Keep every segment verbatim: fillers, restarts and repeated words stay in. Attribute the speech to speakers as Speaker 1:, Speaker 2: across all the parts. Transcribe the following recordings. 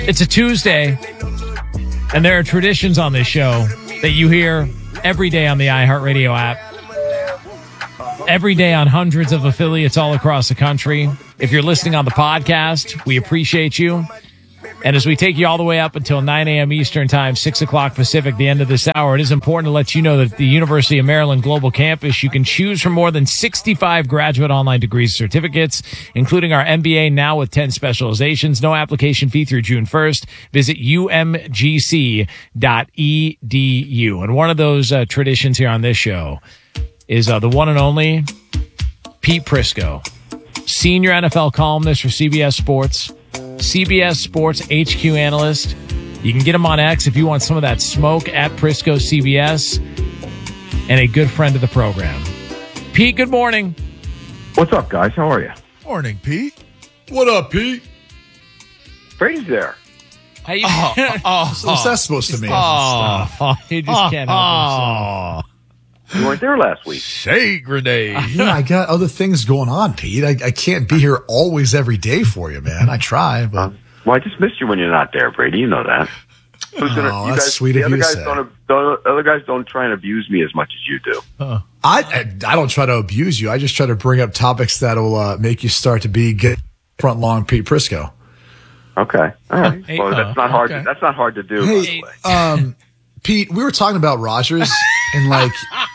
Speaker 1: It's a Tuesday, and there are traditions on this show that you hear every day on the iHeartRadio app, every day on hundreds of affiliates all across the country. If you're listening on the podcast, we appreciate you. And as we take you all the way up until nine a.m. Eastern Time, six o'clock Pacific, the end of this hour, it is important to let you know that the University of Maryland Global Campus, you can choose from more than sixty-five graduate online degrees certificates, including our M B A now with ten specializations. No application fee through June first. Visit u m g c dot e d u. And one of those uh, traditions here on this show is uh, the one and only Pete Prisco, senior N F L columnist for C B S Sports, C B S Sports H Q analyst. You can get him on X if you want some of that smoke at Prisco C B S, and a good friend of the program. Pete, good morning.
Speaker 2: What's up, guys? How are you?
Speaker 3: Morning, Pete.
Speaker 4: What up, Pete?
Speaker 2: Brady's there.
Speaker 1: How you
Speaker 3: Oh, oh,
Speaker 4: So what's that supposed to mean?
Speaker 1: oh, oh, he just can't help himself.
Speaker 2: You weren't there last week.
Speaker 3: shade grenade.
Speaker 4: Yeah, I got other things going on, Pete. I, I can't be here always every day for you, man. I try, but
Speaker 2: Uh, well, I just missed you when you're not there, Brady. You know that. Who's gonna?
Speaker 4: Oh,
Speaker 2: you
Speaker 4: that's
Speaker 2: guys,
Speaker 4: sweet
Speaker 2: the
Speaker 4: of
Speaker 2: other
Speaker 4: you to
Speaker 2: guys
Speaker 4: say.
Speaker 2: don't. The other guys don't try and abuse me as much as you do.
Speaker 4: I, I I don't try to abuse you. I just try to bring up topics that'll uh, make you start to be get front lawn Pete Prisco.
Speaker 2: Okay, all right.
Speaker 1: Hey,
Speaker 2: well, that's not hard.
Speaker 3: okay.
Speaker 2: To, that's not hard to do.
Speaker 4: Hey,
Speaker 2: by the way.
Speaker 4: um, Pete, we were talking about Rodgers and like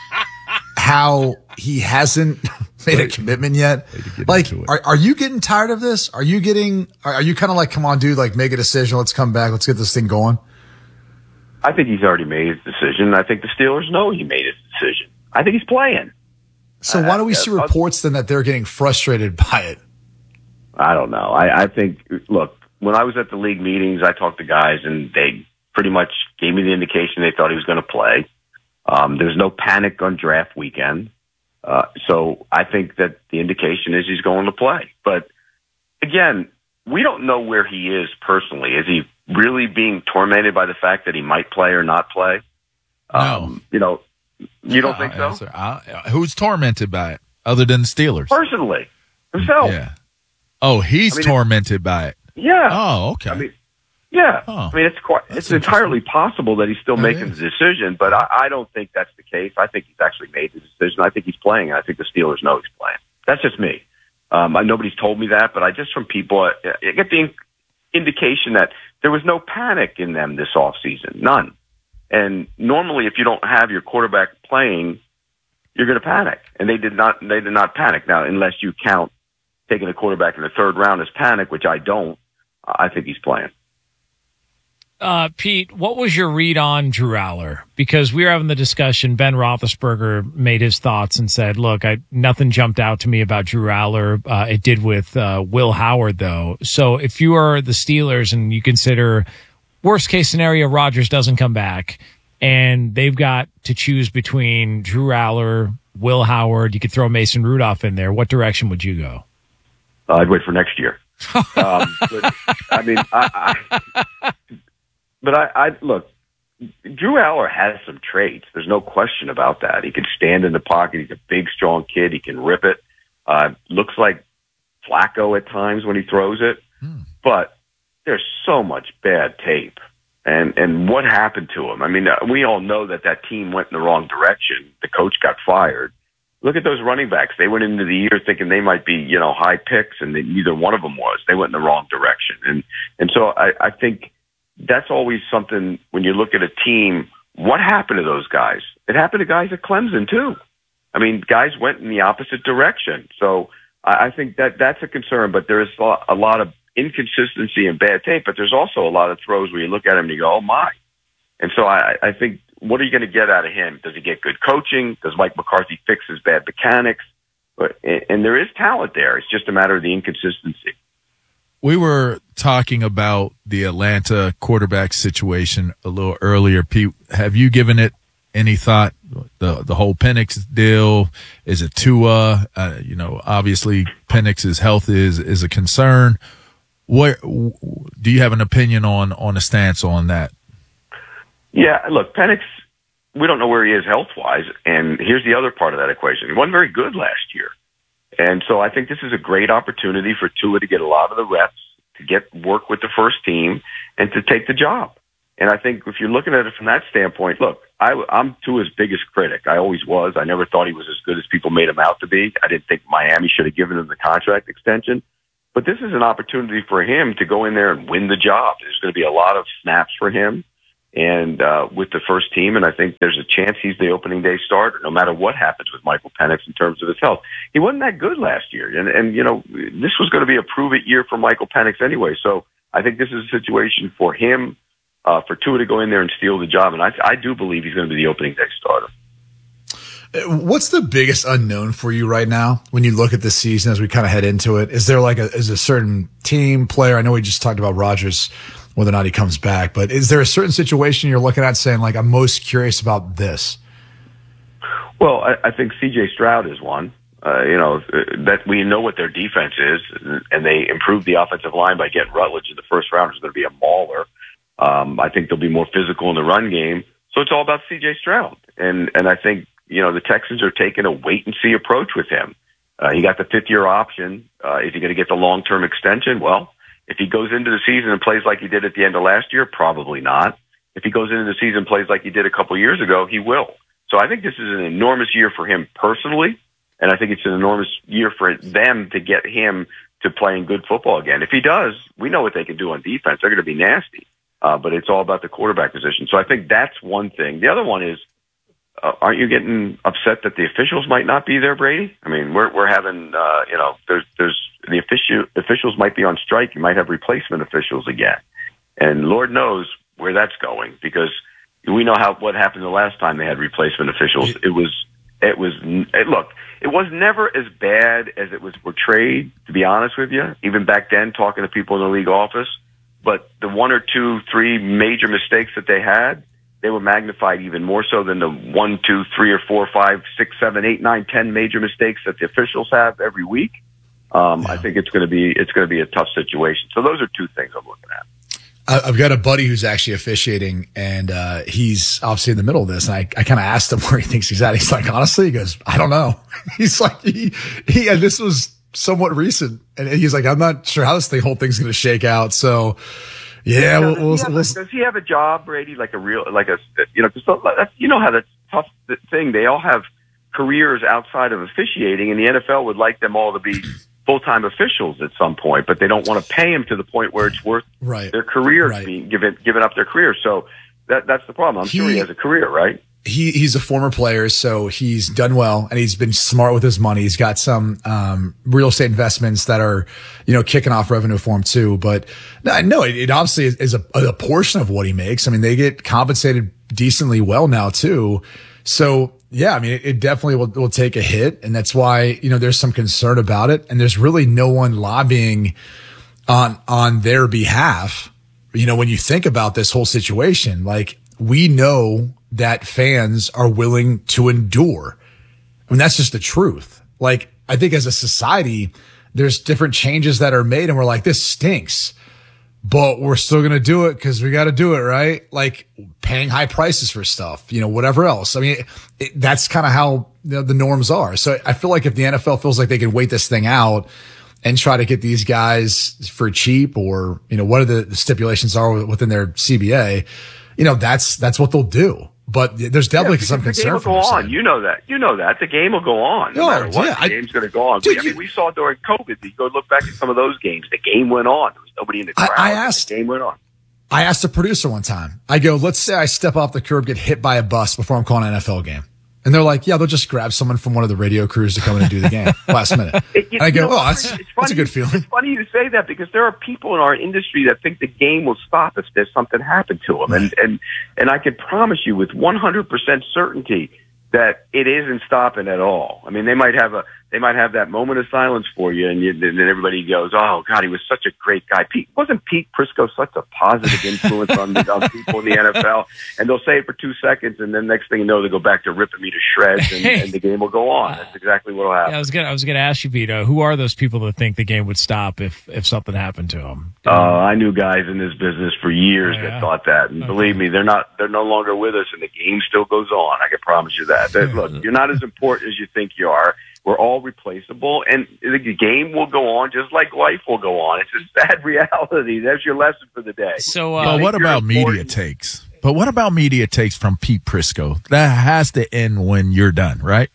Speaker 4: how he hasn't made a commitment yet. Like, are, are you getting tired of this? Are you getting, are, are you kind of like, come on, dude, like make a decision. Let's come back. Let's get this thing going.
Speaker 2: I think he's already made his decision. I think the Steelers know he made his decision. I think he's playing.
Speaker 4: So why do we see
Speaker 2: Uh,
Speaker 4: reports then that they're getting frustrated by it?
Speaker 2: I don't know. I, I think, look, when I was at the league meetings, I talked to guys, and they pretty much gave me the indication they thought he was going to play. Um, there's no panic on draft weekend. Uh, so I think that the indication is he's going to play. But again, we don't know where he is personally. Is he really being tormented by the fact that he might play or not play?
Speaker 3: No.
Speaker 2: Um, you know, you don't
Speaker 3: I'll
Speaker 2: think so?
Speaker 3: answer. I- who's tormented by it other than the Steelers?
Speaker 2: Personally, himself.
Speaker 3: Yeah. Oh, he's
Speaker 2: I mean,
Speaker 3: tormented by it.
Speaker 2: Yeah.
Speaker 3: Oh, okay.
Speaker 2: I mean, yeah.
Speaker 3: Oh,
Speaker 2: I mean, it's quite, it's entirely possible that he's still
Speaker 3: It
Speaker 2: making
Speaker 3: is.
Speaker 2: the decision, but I, I don't think that's the case. I think he's actually made the decision. I think he's playing. I think the Steelers know he's playing. That's just me. Um, I, nobody's told me that, but I just from people, I, I get the in, indication that there was no panic in them this offseason. None. And normally, if you don't have your quarterback playing, you're going to panic. And they did not. They did not panic. Now, unless you count taking a quarterback in the third round as panic, which I don't, I think he's playing.
Speaker 1: Uh, Pete, what was your read on Drew Aller? Because we were having the discussion. Ben Roethlisberger made his thoughts and said, look, I, nothing jumped out to me about Drew Aller. Uh, it did with uh, Will Howard, though. So if you are the Steelers and you consider worst case scenario, Rodgers doesn't come back, and they've got to choose between Drew Aller, Will Howard, you could throw Mason Rudolph in there, what direction would you go?
Speaker 2: Uh, I'd wait for next year. um, but, I mean, I, I, but I, I look. Drew Aller has some traits. There's no question about that. He can stand in the pocket. He's a big, strong kid. He can rip it. Uh, looks like Flacco at times when he throws it.
Speaker 3: Hmm.
Speaker 2: But there's so much bad tape. And and what happened to him? I mean, uh, we all know that that team went in the wrong direction. The coach got fired. Look at those running backs. They went into the year thinking they might be, you know, high picks, and they, neither one of them was. They went in the wrong direction. And and so I, I think that's always something when you look at a team. What happened to those guys? It happened to guys at Clemson too. I mean, guys went in the opposite direction. So I, I think that that's a concern. But there is a lot, a lot of inconsistency and bad tape. But there's also a lot of throws where you look at him and you go, "Oh my!" And so I, I think. What are you going to get out of him? Does he get good coaching? Does Mike McCarthy fix his bad mechanics? But, and there is talent there. It's just a matter of the inconsistency.
Speaker 3: We were talking about the Atlanta quarterback situation a little earlier. Pete, have you given it any thought? The the whole Penix deal, is it Tua? Uh, you know, obviously Penix's health is is a concern. What do you have an opinion on on a stance on that?
Speaker 2: Yeah, look, Penix, we don't know where he is health-wise, and here's the other part of that equation. He wasn't very good last year. And so I think this is a great opportunity for Tua to get a lot of the reps, to get work with the first team, and to take the job. And I think if you're looking at it from that standpoint, look, I, I'm Tua's biggest critic. I always was. I never thought he was as good as people made him out to be. I didn't think Miami should have given him the contract extension. But this is an opportunity for him to go in there and win the job. There's going to be a lot of snaps for him and uh, with the first team, and I think there's a chance he's the opening day starter, no matter what happens with Michael Penix in terms of his health. He wasn't that good last year, and, and you know, this was going to be a prove-it year for Michael Penix anyway. So I think this is a situation for him, uh, for Tua to go in there and steal the job, and I, I do believe he's going to be the opening day starter.
Speaker 4: What's the biggest unknown for you right now when you look at this season as we kind of head into it? Is there like a, is a certain team player? I know we just talked about Rodgers, whether or not he comes back, but is there a certain situation you're looking at saying, like, I'm most curious about this?
Speaker 2: Well, I, I think C J Stroud is one. Uh, you know, that we know what their defense is, and they improved the offensive line by getting Rutledge in the first round, who's going to be a mauler. Um, I think they'll be more physical in the run game. So it's all about C J Stroud. And, and I think, you know, the Texans are taking a wait-and-see approach with him. Uh, he got the fifth-year option. Uh, is he going to get the long-term extension? Well, if he goes into the season and plays like he did at the end of last year, probably not. If he goes into the season and plays like he did a couple years ago, he will. So I think this is an enormous year for him personally, and I think it's an enormous year for them to get him to playing good football again. If he does, we know what they can do on defense. They're going to be nasty, uh, but it's all about the quarterback position. So I think that's one thing. The other one is, Uh, aren't you getting upset that the officials might not be there, Brady? I mean, we're we're having, uh, you know, there's there's the official officials might be on strike. You might have replacement officials again, and Lord knows where that's going, because we know how what happened the last time they had replacement officials. It was it was it, look, it was never as bad as it was portrayed. To be honest with you, even back then, talking to people in the league office, but the one or two, three major mistakes that they had, they were magnified even more so than the one, two, three, or four, five, six, seven, eight, nine, ten major mistakes that the officials have every week. Um, yeah. I think it's going to be it's going to be a tough situation. So those are two things I'm looking at.
Speaker 4: I've got a buddy who's actually officiating, and uh, he's obviously in the middle of this. And I, I kind of asked him where he thinks he's at. He's like, honestly, he goes, I don't know. He's like, he, he and this was somewhat recent, and he's like, I'm not sure how this thing, whole thing's going to shake out. So. Yeah,
Speaker 2: does,
Speaker 4: we'll, we'll,
Speaker 2: he
Speaker 4: we'll,
Speaker 2: a, does he have a job, Brady? Like a real, like a, you know, cause that's, you know how that's a tough thing. They all have careers outside of officiating, and the N F L would like them all to be full-time officials at some point, but they don't want to pay them to the point where it's worth
Speaker 4: right.
Speaker 2: their career
Speaker 4: right.
Speaker 2: being given, giving up their career. So that that's the problem. I'm he, sure he has a career, right?
Speaker 4: He he's a former player, so he's done well, and he's been smart with his money. He's got some um real estate investments that are, you know, kicking off revenue for him too. But no, it, it obviously is, is a, a portion of what he makes. I mean, they get compensated decently well now too. So yeah, I mean, it, it definitely will, will take a hit, and that's why, you know, there's some concern about it, and there's really no one lobbying on on their behalf. You know, when you think about this whole situation, like, we know that fans are willing to endure. I mean, that's just the truth. Like, I think as a society, there's different changes that are made, and we're like, this stinks, but we're still going to do it because we got to do it, right? Like paying high prices for stuff, you know, whatever else. I mean, it, it, that's kind of how, you know, the norms are. So I feel like if the N F L feels like they can wait this thing out and try to get these guys for cheap, or, you know, what are the stipulations are within their C B A, you know, that's, that's what they'll do. But there's definitely
Speaker 2: yeah,
Speaker 4: some
Speaker 2: the
Speaker 4: concern.
Speaker 2: The game will
Speaker 4: for
Speaker 2: go on.
Speaker 4: side.
Speaker 2: You know that. You know that. The game will go on. No
Speaker 4: oh,
Speaker 2: matter what,
Speaker 4: yeah,
Speaker 2: the
Speaker 4: I,
Speaker 2: game's going to go on.
Speaker 4: Dude,
Speaker 2: I mean, we saw during COVID. You go look back at some of those games. The game went on. There was nobody in the crowd.
Speaker 4: I, I asked.
Speaker 2: The game went on.
Speaker 4: I asked a producer one time. I go, let's say I step off the curb, get hit by a bus before I'm calling an N F L game. And they're like, yeah, they'll just grab someone from one of the radio crews to come in and do the game last minute. It, you, and I go, know, oh, that's, that's a good feeling.
Speaker 2: It's funny you say that, because there are people in our industry that think the game will stop if there's something happened to them. Right. And, and, and I can promise you with one hundred percent certainty that it isn't stopping at all. I mean, they might have a, they might have that moment of silence for you, and, you, and then everybody goes, oh God, he was such a great guy. Pete, wasn't Pete Prisco such a positive influence on, on people in the N F L? And they'll say it for two seconds, and then next thing you know, they go back to ripping me to shreds, and, and the game will go on. That's exactly what will happen.
Speaker 1: Yeah, I was gonna, I was gonna ask you, Vito, who are those people that think the game would stop if, if something happened to them?
Speaker 2: Oh, uh, I knew guys in this business for years oh, yeah. that thought that, and okay. believe me, they're not, they're no longer with us, and the game still goes on. I can promise you that. That look, you're not as important as you think you are. We're all replaceable, and the game will go on just like life will go on. It's a sad reality. That's your lesson for the day.
Speaker 1: So, uh,
Speaker 3: but what about media takes? But what about media takes from Pete Prisco? That has to end when you're done, right?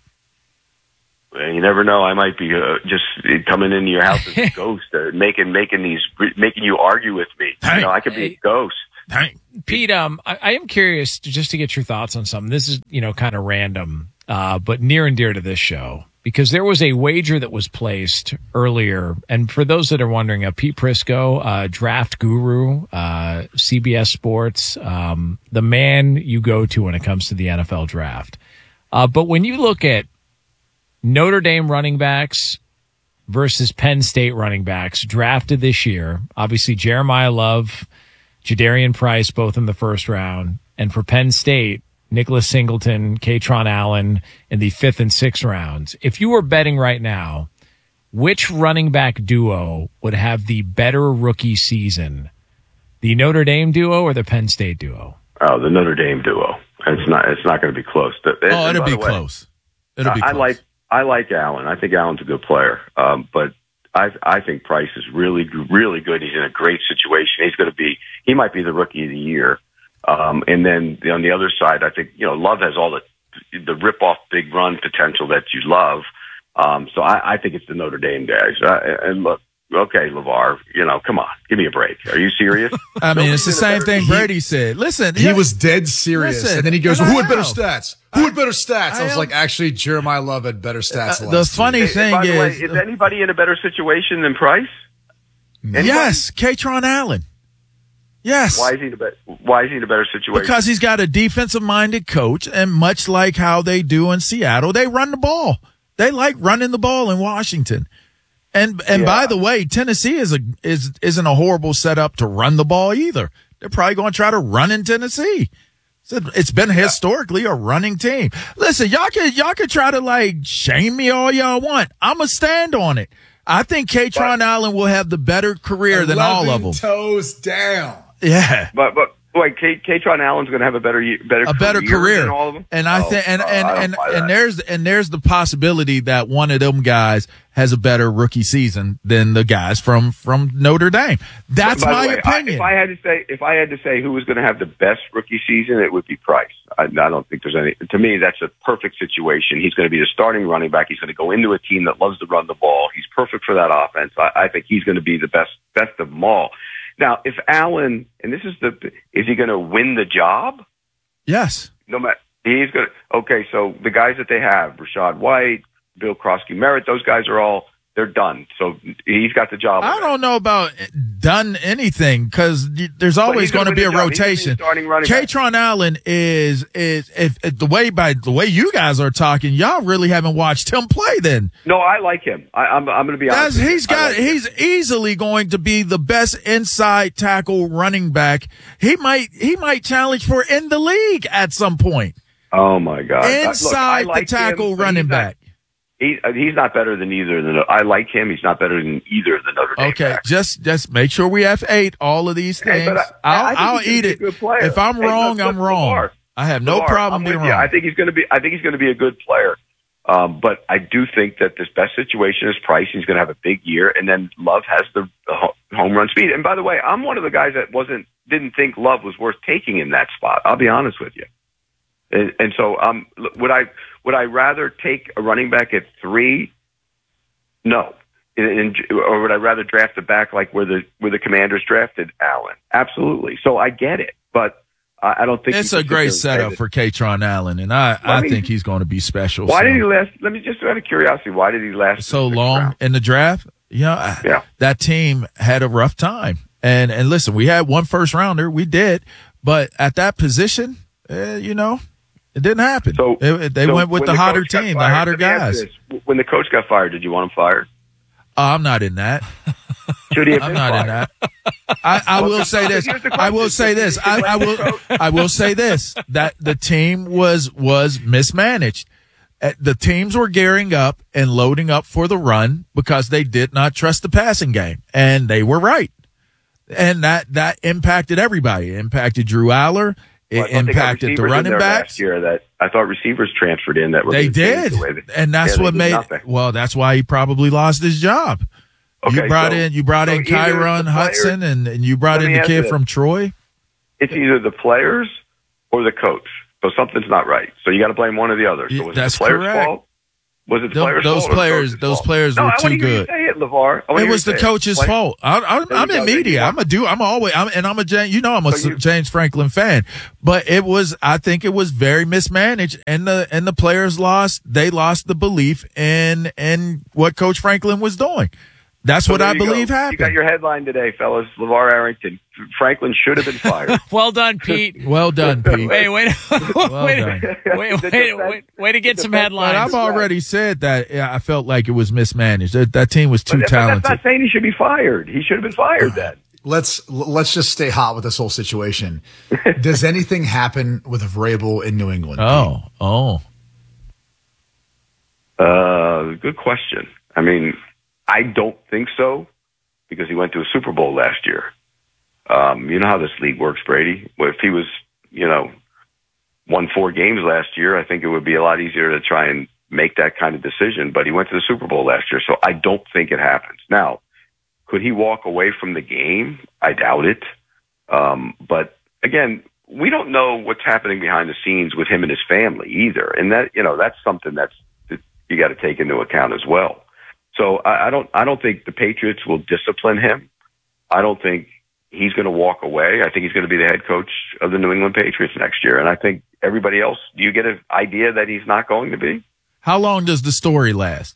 Speaker 2: You never know. I might be uh, just coming into your house as a ghost, uh, making making these making you argue with me. You know, I could be a ghost.
Speaker 3: Dang.
Speaker 1: Pete, um, I, I am curious to, just to get your thoughts on something. This is, you know, kind of random, uh, but near and dear to this show, because there was a wager that was placed earlier. And for those that are wondering, uh, Pete Prisco, uh, draft guru, uh, C B S Sports, um, the man you go to when it comes to the N F L draft. Uh, but when you look at Notre Dame running backs versus Penn State running backs drafted this year, obviously Jeremiah Love, Jadarian Price, both in the first round. And for Penn State, Nicholas Singleton, Katron Allen in the fifth and sixth rounds. If you were betting right now, which running back duo would have the better rookie season? The Notre Dame duo or the Penn State duo?
Speaker 2: Oh, the Notre Dame duo. It's not. It's not going to be close.
Speaker 3: Oh, it'll be close. It'll be close.
Speaker 2: I like. I like Allen. I think Allen's a good player. Um, but I, I think Price is really, really good. He's in a great situation. He's going to be. He might be the rookie of the year. Um, and then on the other side, I think, you know, Love has all the the rip-off big run potential that you love. Um, so I, I think it's the Notre Dame guys. Uh, and look, okay, LeVar, you know, come on, give me a break. Are you serious?
Speaker 3: I mean, it's the same thing Brady said. Listen,
Speaker 4: he
Speaker 3: yeah,
Speaker 4: was dead serious.
Speaker 3: listen,
Speaker 4: and then he goes,
Speaker 3: and
Speaker 4: who
Speaker 3: I
Speaker 4: had better
Speaker 3: am.
Speaker 4: stats? Who had better stats? I,
Speaker 3: I
Speaker 4: was
Speaker 3: am.
Speaker 4: like, actually, Jeremiah Love had better stats.
Speaker 3: Uh,
Speaker 4: the
Speaker 3: the
Speaker 4: last
Speaker 3: funny
Speaker 4: two
Speaker 2: Hey,
Speaker 3: thing
Speaker 2: by the way,
Speaker 3: is,
Speaker 2: is anybody in a better situation than Price? Anybody?
Speaker 3: yes, Katron Allen. Yes.
Speaker 2: Why is he in a better? Why is he in a better situation?
Speaker 3: Because he's got a defensive-minded coach, and much like how they do in Seattle, they run the ball. They like running the ball in Washington. And and
Speaker 2: Yeah.
Speaker 3: by the way, Tennessee is a is isn't a horrible setup to run the ball either. They're probably going to try to run in Tennessee. So it's been historically a running team. Listen, y'all can y'all can try to like shame me all y'all want. I'm gonna stand on it. I think Katron Allen will have the better career than all of them.
Speaker 4: Toes down.
Speaker 3: Yeah.
Speaker 2: But but wait, K- Katron Allen's going to have a better ye- better
Speaker 3: a better
Speaker 2: career,
Speaker 3: career
Speaker 2: than all of them.
Speaker 3: and I
Speaker 2: Oh,
Speaker 3: think and
Speaker 2: oh,
Speaker 3: and
Speaker 2: I don't
Speaker 3: and,
Speaker 2: buy that.
Speaker 3: and there's and there's the possibility that one of them guys has a better rookie season than the guys from from Notre Dame. That's
Speaker 2: By the
Speaker 3: my
Speaker 2: way, I-
Speaker 3: opinion.
Speaker 2: if I had to say, if I had to say who was going to have the best rookie season, it would be Price. I, I don't think there's any. To me, that's a perfect situation. He's going to be the starting running back. He's going to go into a team that loves to run the ball. He's perfect for that offense. I, I think he's going to be the best best of them all. Now, if Allen, and this is the, is he going to win the job?
Speaker 3: yes.
Speaker 2: No matter, he's going to. Okay, so the guys that they have, Rashad White, Bill Krosky Merritt, those guys are all. They're done. So he's got the job.
Speaker 3: I don't know about done anything because there's always
Speaker 2: he's
Speaker 3: going
Speaker 2: gonna
Speaker 3: to be a
Speaker 2: win the job. He's gonna be
Speaker 3: rotation.
Speaker 2: the starting running back.
Speaker 3: Katron Allen is is if, if the way by the way you guys are talking, y'all really haven't watched him play. Then
Speaker 2: No, I like him. I, I'm. I'm going to be honest.
Speaker 3: That's,
Speaker 2: with you.
Speaker 3: he's
Speaker 2: I
Speaker 3: got
Speaker 2: like him.
Speaker 3: he's easily going to be the best inside tackle running back. He might he might challenge for in the league at some point.
Speaker 2: Oh my God!
Speaker 3: Inside
Speaker 2: Look, I like
Speaker 3: the tackle
Speaker 2: him, but
Speaker 3: running
Speaker 2: he's not-
Speaker 3: back.
Speaker 2: He, uh, he's not better than either of the. I like him. He's not better than either of the Notre Dame
Speaker 3: Okay,
Speaker 2: backs.
Speaker 3: just just make sure we have eight all of these
Speaker 2: Hey,
Speaker 3: things.
Speaker 2: but I- I
Speaker 3: I'll
Speaker 2: think
Speaker 3: I'll
Speaker 2: he's gonna
Speaker 3: eat
Speaker 2: be a
Speaker 3: it.
Speaker 2: good player.
Speaker 3: If I'm
Speaker 2: Hey,
Speaker 3: wrong,
Speaker 2: look,
Speaker 3: I'm
Speaker 2: look,
Speaker 3: wrong.
Speaker 2: Lamar.
Speaker 3: I have no
Speaker 2: Lamar,
Speaker 3: problem
Speaker 2: I'm
Speaker 3: being
Speaker 2: with you.
Speaker 3: wrong.
Speaker 2: I think he's going to be. I think he's going to be a good player. Um, but I do think that this best situation is Price. He's going to have a big year, and then Love has the, the ho- home run speed. And by the way, I'm one of the guys that wasn't didn't think Love was worth taking in that spot. I'll be honest with you. And, and so, um, would I would I rather take a running back at three? No. In, in, or would I rather draft a back like where the where the Commanders drafted Allen? Absolutely. So I get it, but I, I don't think
Speaker 3: It's
Speaker 2: you
Speaker 3: a
Speaker 2: can sit there
Speaker 3: great
Speaker 2: and say
Speaker 3: setup
Speaker 2: that-
Speaker 3: for Katron Allen, and I, I
Speaker 2: I mean,
Speaker 3: think he's going to be special.
Speaker 2: Why
Speaker 3: so,
Speaker 2: did he last? Let me just out of curiosity. Why did he last
Speaker 3: so
Speaker 2: in the sixth
Speaker 3: long
Speaker 2: round?
Speaker 3: in the draft? You know, I-
Speaker 2: Yeah.
Speaker 3: that team had a rough time. And and listen, we had one first rounder, we did, but at that position, uh, you know, it didn't happen.
Speaker 2: So
Speaker 3: It- it- they
Speaker 2: so
Speaker 3: went with
Speaker 2: when
Speaker 3: the hotter
Speaker 2: coach got
Speaker 3: team, the
Speaker 2: fired-
Speaker 3: hotter
Speaker 2: let me ask
Speaker 3: guys.
Speaker 2: you this. When the coach got fired, did you want him fired?
Speaker 3: Oh, I'm not in that.
Speaker 2: Should he have
Speaker 3: I'm
Speaker 2: been
Speaker 3: not
Speaker 2: fired?
Speaker 3: in that. I, I will say this.
Speaker 2: Here's the
Speaker 3: I will
Speaker 2: question.
Speaker 3: say this. I, I will. I will say this. That the team was was mismanaged. Uh, The teams were gearing up and loading up for the run because they did not trust the passing game, and they were right. And that that impacted everybody. It impacted Drew Aller.
Speaker 2: Well,
Speaker 3: it impacted the running backs.
Speaker 2: Last year that I thought receivers transferred in that were
Speaker 3: they did,
Speaker 2: the
Speaker 3: they, and that's
Speaker 2: yeah,
Speaker 3: what made.
Speaker 2: Nothing.
Speaker 3: Well, that's why he probably lost his job.
Speaker 2: Okay,
Speaker 3: you brought
Speaker 2: so,
Speaker 3: in you brought
Speaker 2: so
Speaker 3: in Kyron Hudson, and, and you brought in the kid from Troy.
Speaker 2: It's either the players or the coach. So something's not right. So you got to blame one or the other. So was
Speaker 3: that's
Speaker 2: it the players'
Speaker 3: correct.
Speaker 2: fault? Was it the
Speaker 3: those,
Speaker 2: players'
Speaker 3: those
Speaker 2: fault?
Speaker 3: Players, those
Speaker 2: fault?
Speaker 3: players
Speaker 2: no,
Speaker 3: were
Speaker 2: I
Speaker 3: too good.
Speaker 2: Say it, LeVar.
Speaker 3: It was the coach's
Speaker 2: it.
Speaker 3: fault. I, I, I'm in media. I'm a do. I'm always. I'm, and I'm a James. You know, I'm a so you, James Franklin fan. But it was. I think it was very mismanaged, and the and the players lost. They lost the belief in in what Coach Franklin was doing. That's so what I believe
Speaker 2: go.
Speaker 3: happened.
Speaker 2: You got your headline today, fellas. LeVar Arrington. Franklin should have been fired.
Speaker 1: Well done, Pete.
Speaker 3: Well done, Pete.
Speaker 1: Wait, wait,
Speaker 3: well
Speaker 1: wait,
Speaker 3: done.
Speaker 1: wait, wait, wait, wait, wait to get some headlines.
Speaker 3: But I've already said that yeah, I felt like it was mismanaged. That, that team was too
Speaker 2: but,
Speaker 3: talented.
Speaker 2: But that's not saying he should be fired. He should have been fired then.
Speaker 4: Let's let's just stay hot with this whole situation. Does anything happen with Vrabel in New England?
Speaker 3: Oh, oh.
Speaker 2: Uh, good question. I mean, I don't think so because he went to a Super Bowl last year. Um, you know how this league works, Brady. Well, if he was, you know, won four games last year, I think it would be a lot easier to try and make that kind of decision. But he went to the Super Bowl last year, so I don't think it happens. Now, could he walk away from the game? I doubt it. Um, but again, we don't know what's happening behind the scenes with him and his family either, and that you know that's something that's that you got to take into account as well. So I, I don't I don't think the Patriots will discipline him. I don't think he's going to walk away. I think he's going to be the head coach of the New England Patriots next year. And I think everybody else, do you get an idea that he's not going to be?
Speaker 3: How long does the story last?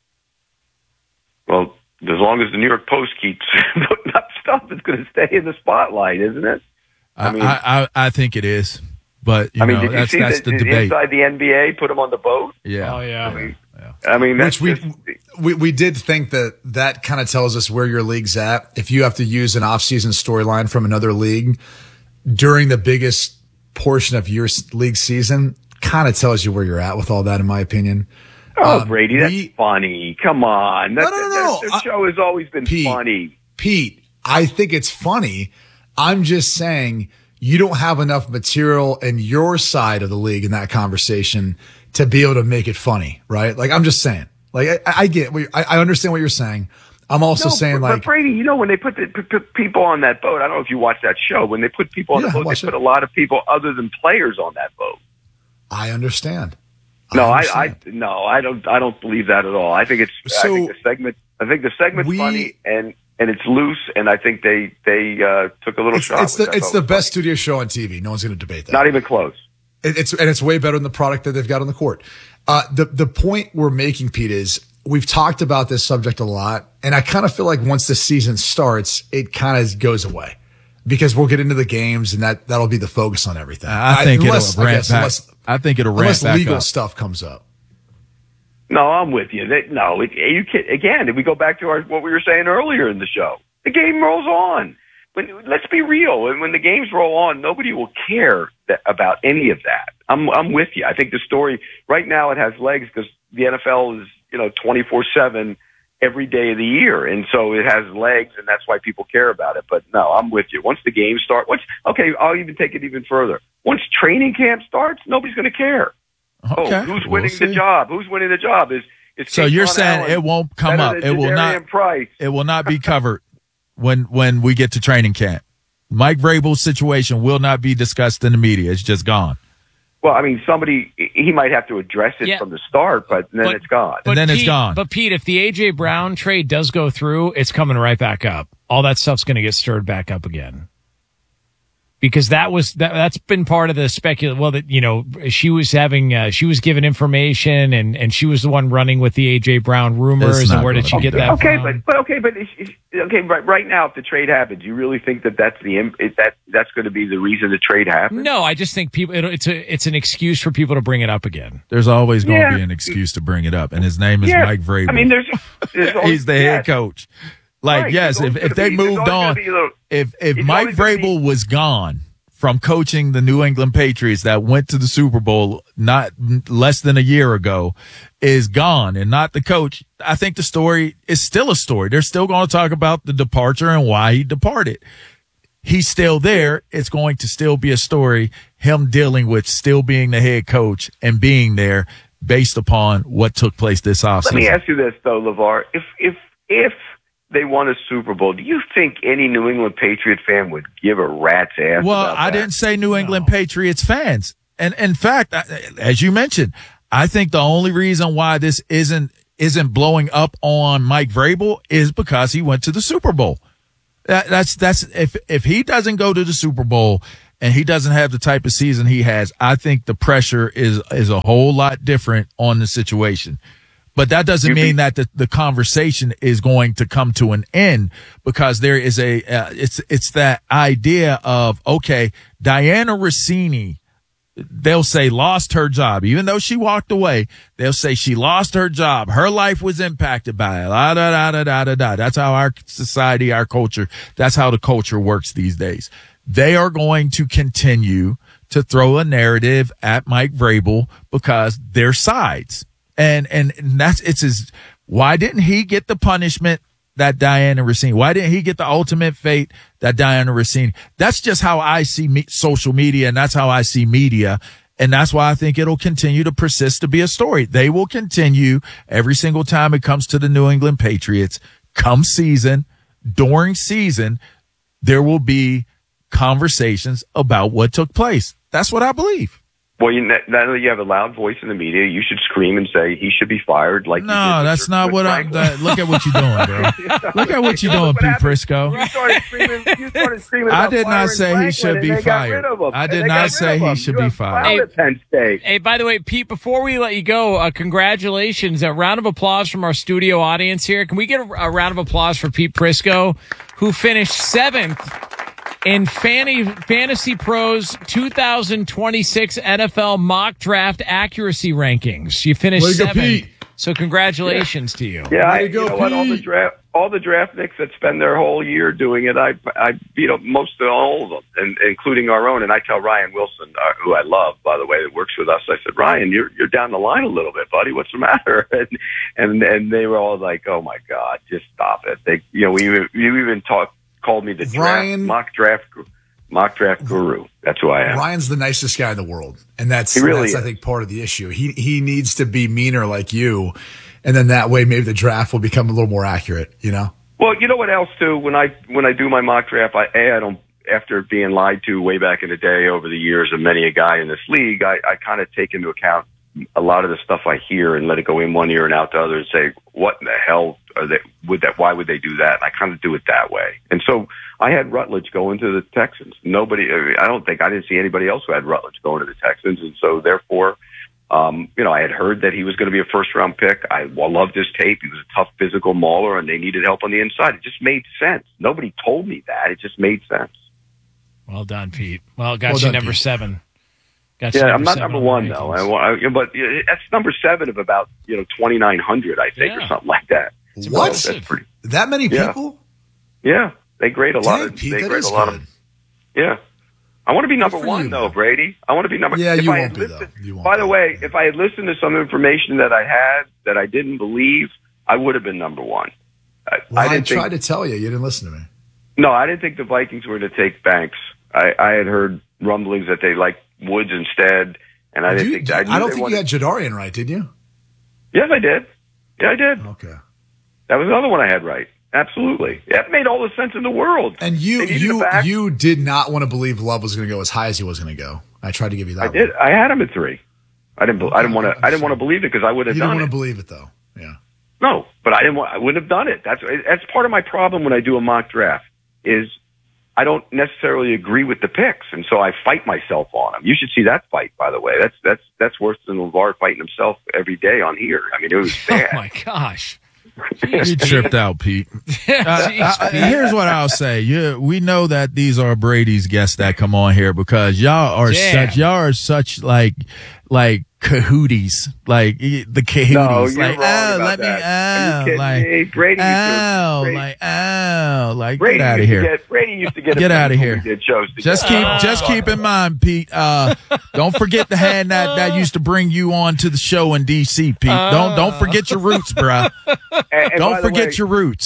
Speaker 2: Well, as long as the New York Post keeps putting up stuff, it's going to stay in the spotlight, isn't it?
Speaker 3: I mean, I, I, I think it is. But, you
Speaker 2: I mean,
Speaker 3: know,
Speaker 2: did you
Speaker 3: that's,
Speaker 2: see
Speaker 3: that's
Speaker 2: the,
Speaker 3: the debate.
Speaker 2: Inside the N B A, put him on the boat?
Speaker 3: Yeah.
Speaker 1: Oh, yeah.
Speaker 2: I mean,
Speaker 3: yeah.
Speaker 2: I mean that's
Speaker 4: Which
Speaker 2: just,
Speaker 4: we, we we did think that that kind of tells us where your league's at. If you have to use an off-season storyline from another league during the biggest portion of your league season, kind of tells you where you're at with all that, in my opinion.
Speaker 2: Oh,
Speaker 4: um,
Speaker 2: Brady, that's
Speaker 4: we,
Speaker 2: funny. Come on. That,
Speaker 4: no, no, no, no.
Speaker 2: That, that show has always been
Speaker 4: Pete,
Speaker 2: funny.
Speaker 4: Pete, I think it's funny. I'm just saying you don't have enough material in your side of the league in that conversation to be able to make it funny, right? Like, I'm just saying. Like, I, I get, I, I understand what you're saying. I'm also
Speaker 2: no,
Speaker 4: saying,
Speaker 2: but,
Speaker 4: like,
Speaker 2: but Brady, you know, when they put the p- p- people on that boat, I don't know if you watch that show. When they put people on
Speaker 4: Yeah,
Speaker 2: the boat, they
Speaker 4: watch
Speaker 2: put
Speaker 4: it.
Speaker 2: a lot of people other than players on that boat.
Speaker 4: I understand.
Speaker 2: No, I,
Speaker 4: understand.
Speaker 2: I, no, I don't, I don't believe that at all. I think it's, I
Speaker 4: So,
Speaker 2: think the segment, I think the segment's
Speaker 4: we-
Speaker 2: funny and and it's loose, and I think they they uh, took a little
Speaker 4: It's,
Speaker 2: shot.
Speaker 4: it's
Speaker 2: which
Speaker 4: the
Speaker 2: I
Speaker 4: it's
Speaker 2: thought
Speaker 4: the
Speaker 2: was
Speaker 4: best
Speaker 2: funny.
Speaker 4: studio show on T V. No one's going to debate that.
Speaker 2: Not even close.
Speaker 4: It, it's and it's way better than the product that they've got on the court. Uh, the the point we're making, Pete, is we've talked about this subject a lot, and I kind of feel like once the season starts, it kind of goes away because we'll get into the games, and that that'll be the focus on everything.
Speaker 3: I think
Speaker 4: I, unless,
Speaker 3: it'll
Speaker 4: I
Speaker 3: ramp
Speaker 4: guess,
Speaker 3: back.
Speaker 4: unless,
Speaker 3: I think it'll ramp
Speaker 4: unless
Speaker 3: back
Speaker 4: legal
Speaker 3: up.
Speaker 4: stuff comes up.
Speaker 2: No, I'm with you. They, no, it, you can, again, if we go back to our, what we were saying earlier in the show, the game rolls on. When, let's be real. And when the games roll on, nobody will care that, about any of that. I'm, I'm with you. I think the story right now it has legs because the N F L is, you know, twenty-four seven every day of the year, and so it has legs, and that's why people care about it. But no, I'm with you. Once the games start, once okay, I'll even take it even further. Once training camp starts, nobody's going to care.
Speaker 3: Okay.
Speaker 2: Oh, who's winning
Speaker 3: We'll
Speaker 2: the
Speaker 3: see.
Speaker 2: job? Who's winning the job? Is is
Speaker 3: So
Speaker 2: Kate
Speaker 3: you're
Speaker 2: Von
Speaker 3: saying
Speaker 2: Allen
Speaker 3: it won't come
Speaker 2: better
Speaker 3: up.
Speaker 2: than
Speaker 3: It will not.
Speaker 2: Jadarian Price?
Speaker 3: It will not be covered when when we get to training camp. Mike Vrabel's situation will not be discussed in the media. It's just gone.
Speaker 2: Well, I mean, somebody he might have to address it
Speaker 1: Yeah.
Speaker 2: from the start, but then
Speaker 1: But-
Speaker 2: it's gone.
Speaker 3: And then
Speaker 1: Pete,
Speaker 3: it's gone.
Speaker 1: But Pete, if the A J Brown trade does go through, it's coming right back up. All that stuff's going to get stirred back up again. Because that was that that's been part of the speculation. Well, that you know she was having uh, she was given information and and she was the one running with the A J Brown rumors.
Speaker 3: It's not
Speaker 1: And where did
Speaker 3: gonna
Speaker 1: she
Speaker 3: be
Speaker 1: get
Speaker 3: done.
Speaker 1: that
Speaker 2: okay,
Speaker 1: from?
Speaker 2: but but okay, but it's, it's, okay, right, right now, if the trade happens, you really think that that's the im- is that that's going to be the reason the trade happens?
Speaker 1: No, I just think people. It, it's a it's an excuse for people to bring it up again.
Speaker 3: There's always going to
Speaker 2: Yeah.
Speaker 3: be an excuse to bring it up, and his name is
Speaker 2: Yeah.
Speaker 3: Mike Vrabel.
Speaker 2: I mean, there's, there's always,
Speaker 3: He's the head
Speaker 2: yes.
Speaker 3: coach. Like,
Speaker 2: Right,
Speaker 3: yes,
Speaker 2: there's
Speaker 3: if,
Speaker 2: always
Speaker 3: if they
Speaker 2: gonna be- there's
Speaker 3: moved
Speaker 2: always
Speaker 3: on,
Speaker 2: gonna be a little-
Speaker 3: if if
Speaker 2: it's
Speaker 3: Mike
Speaker 2: always gonna
Speaker 3: Vrabel
Speaker 2: be-
Speaker 3: was gone from coaching the New England Patriots that went to the Super Bowl not less than a year ago, is gone and not the coach, I think the story is still a story. They're still going to talk about the departure and why he departed. he's still there. It's going to still be a story, him dealing with still being the head coach and being there based upon what took place this offseason.
Speaker 2: Let me ask you this, though, LeVar. If, if, if they won a Super Bowl, do you think any New England Patriot fan would give a rat's ass
Speaker 3: Well,
Speaker 2: about
Speaker 3: I
Speaker 2: that?
Speaker 3: didn't say New England no. Patriots fans. And in fact, as you mentioned, I think the only reason why this isn't isn't blowing up on Mike Vrabel is because he went to the Super Bowl. That, that's that's if if he doesn't go to the Super Bowl and he doesn't have the type of season he has, I think the pressure is is a whole lot different on the situation. But that doesn't you mean think- that the, the conversation is going to come to an end, because there is a uh, it's it's that idea of, okay, Diana Rossini, they'll say lost her job. Even though she walked away, they'll say she lost her job. Her life was impacted by it. Da, da, da, da, da, da, da. That's how our society, our culture, that's how the culture works these days. They are going to continue to throw a narrative at Mike Vrabel because they're sides. And, and, and that's, it's his, why didn't he get the punishment that Diana Rossini? Why didn't he get the ultimate fate that Diana Rossini? That's just how I see me, social media, and that's how I see media. And that's why I think it'll continue to persist to be a story. They will continue every single time it comes to the New England Patriots. Come season, during season, there will be conversations about what took place. That's what I believe.
Speaker 2: Well, you, not only you have a loud voice in the media, you should scream and say he should be fired. Like
Speaker 3: no, that's not what I'm. That, look at what you're doing, bro. Look at what you're doing, Pete Prisco.
Speaker 2: You started screaming. You started screaming.
Speaker 3: I did not say he should be fired. I did not say he should be fired.
Speaker 1: Hey, hey, by the way, Pete, before we let you go, uh, congratulations! A round of applause from our studio audience here. Can we get a, a round of applause for Pete Prisco, who finished seventh in Fanny, Fantasy Pros two thousand twenty-six N F L mock draft accuracy rankings. You finished seventh. So congratulations
Speaker 2: yeah.
Speaker 1: to you.
Speaker 2: Yeah, I,
Speaker 3: you, go,
Speaker 2: you know what? All the draft, all the draft nicks that spend their whole year doing it, I, I beat up most of all of them, and, including our own. And I tell Ryan Wilson, uh, who I love, by the way, that works with us. I said, Ryan, you're you're down the line a little bit, buddy. What's the matter? And and and they were all like, oh my God, just stop it. They, you know, we you even talked. Called me the draft,
Speaker 4: Ryan,
Speaker 2: mock draft mock draft guru. That's who I am.
Speaker 4: Ryan's the nicest guy in the world, and that's,
Speaker 2: he really
Speaker 4: that's I think part of the issue. He he needs to be meaner like you, and then that way maybe the draft will become a little more accurate. You know.
Speaker 2: Well, you know what else too? When I when I do my mock draft, I a I don't after being lied to way back in the day over the years of many a guy in this league, I, I kind of take into account a lot of the stuff I hear and let it go in one ear and out the other and say, what in the hell are they, would that, why would they do that? And I kind of do it that way. And so I had Rutledge going to the Texans. Nobody, I don't think, I didn't see anybody else who had Rutledge going to the Texans. And so therefore, um, you know, I had heard that he was going to be a first round pick. I loved his tape. He was a tough physical mauler and they needed help on the inside. It just made sense. Nobody told me that. It just made sense.
Speaker 1: Well done, Pete. Well, got
Speaker 4: well
Speaker 1: you
Speaker 4: done,
Speaker 1: number
Speaker 4: Pete.
Speaker 1: seven. Got
Speaker 2: yeah, I'm not number one though. I, I, but that's number seven of about you know twenty-nine hundred, I think,
Speaker 1: yeah.
Speaker 2: or something like that.
Speaker 4: What?
Speaker 2: So that's pretty,
Speaker 4: that many people?
Speaker 2: Yeah, yeah they grade a
Speaker 4: Dang,
Speaker 2: lot. Of,
Speaker 4: Pete,
Speaker 2: they
Speaker 4: that
Speaker 2: grade
Speaker 4: is
Speaker 2: a lot
Speaker 4: good.
Speaker 2: of. Yeah, I want to be number one
Speaker 4: you,
Speaker 2: though,
Speaker 4: man.
Speaker 2: Brady. I want to be number.
Speaker 4: Yeah,
Speaker 2: if
Speaker 4: you
Speaker 2: I
Speaker 4: won't
Speaker 2: had
Speaker 4: be
Speaker 2: listened,
Speaker 4: though. You won't
Speaker 2: by
Speaker 4: be.
Speaker 2: the way, if I had listened to some information that I had that I didn't believe, I would have been number one. I,
Speaker 4: Well,
Speaker 2: I
Speaker 4: I,
Speaker 2: didn't
Speaker 4: tried
Speaker 2: think,
Speaker 4: to tell you. You didn't listen to me.
Speaker 2: No, I didn't think the Vikings were to take Banks. I, I had heard rumblings that they liked Woods instead. And I didn't
Speaker 4: You-
Speaker 2: think I,
Speaker 4: I don't
Speaker 2: they
Speaker 4: think
Speaker 2: wanted,
Speaker 4: you had Jadarian right, did you?
Speaker 2: Yes, I did. Yeah, I did.
Speaker 4: Okay.
Speaker 2: That was another one I had right. Absolutely. That made all the sense in the world.
Speaker 4: And you
Speaker 2: They needed
Speaker 4: you
Speaker 2: a back.
Speaker 4: you did not want to believe Love was going to go as high as he was going to go. I tried to give you that.
Speaker 2: I did. I had him at three. I didn't. I didn't want to. I didn't want to believe it because I would have
Speaker 4: You
Speaker 2: done
Speaker 4: didn't
Speaker 2: it.
Speaker 4: want to believe it though. Yeah.
Speaker 2: No, but I didn't want. I wouldn't have done it. That's that's part of my problem when I do a mock draft. Is I don't necessarily agree with the picks, and so I fight myself on them. You should see that fight, by the way. That's that's that's worse than LeVar fighting himself every day on here. I mean, it was bad.
Speaker 1: Oh my gosh.
Speaker 3: You tripped out, Pete. Uh, uh, here's what I'll say. You, we know that these are Brady's guests that come on here because y'all are
Speaker 1: Damn.
Speaker 3: such, y'all are such like, like cahooties, like the cahooties.
Speaker 2: No, you're
Speaker 3: like,
Speaker 2: wrong
Speaker 3: oh,
Speaker 2: about
Speaker 3: let me,
Speaker 2: that. Are you
Speaker 3: oh,
Speaker 2: kidding
Speaker 3: like,
Speaker 2: me? Brady used to-
Speaker 3: oh,
Speaker 2: Brady-
Speaker 3: like, oh, like,
Speaker 2: Brady
Speaker 3: get out of
Speaker 2: used to
Speaker 3: here.
Speaker 2: Get, Brady used to get.
Speaker 3: Get
Speaker 2: offended
Speaker 3: outta
Speaker 2: when
Speaker 3: here.
Speaker 2: we did shows
Speaker 3: Just
Speaker 2: together.
Speaker 3: keep, just keep in mind, Pete. Uh, don't forget the hand that that used to bring you on to the show in D C, Pete. Don't don't forget your roots, bruh.
Speaker 2: And- and by
Speaker 3: Don't
Speaker 2: the
Speaker 3: forget
Speaker 2: way,
Speaker 3: your roots.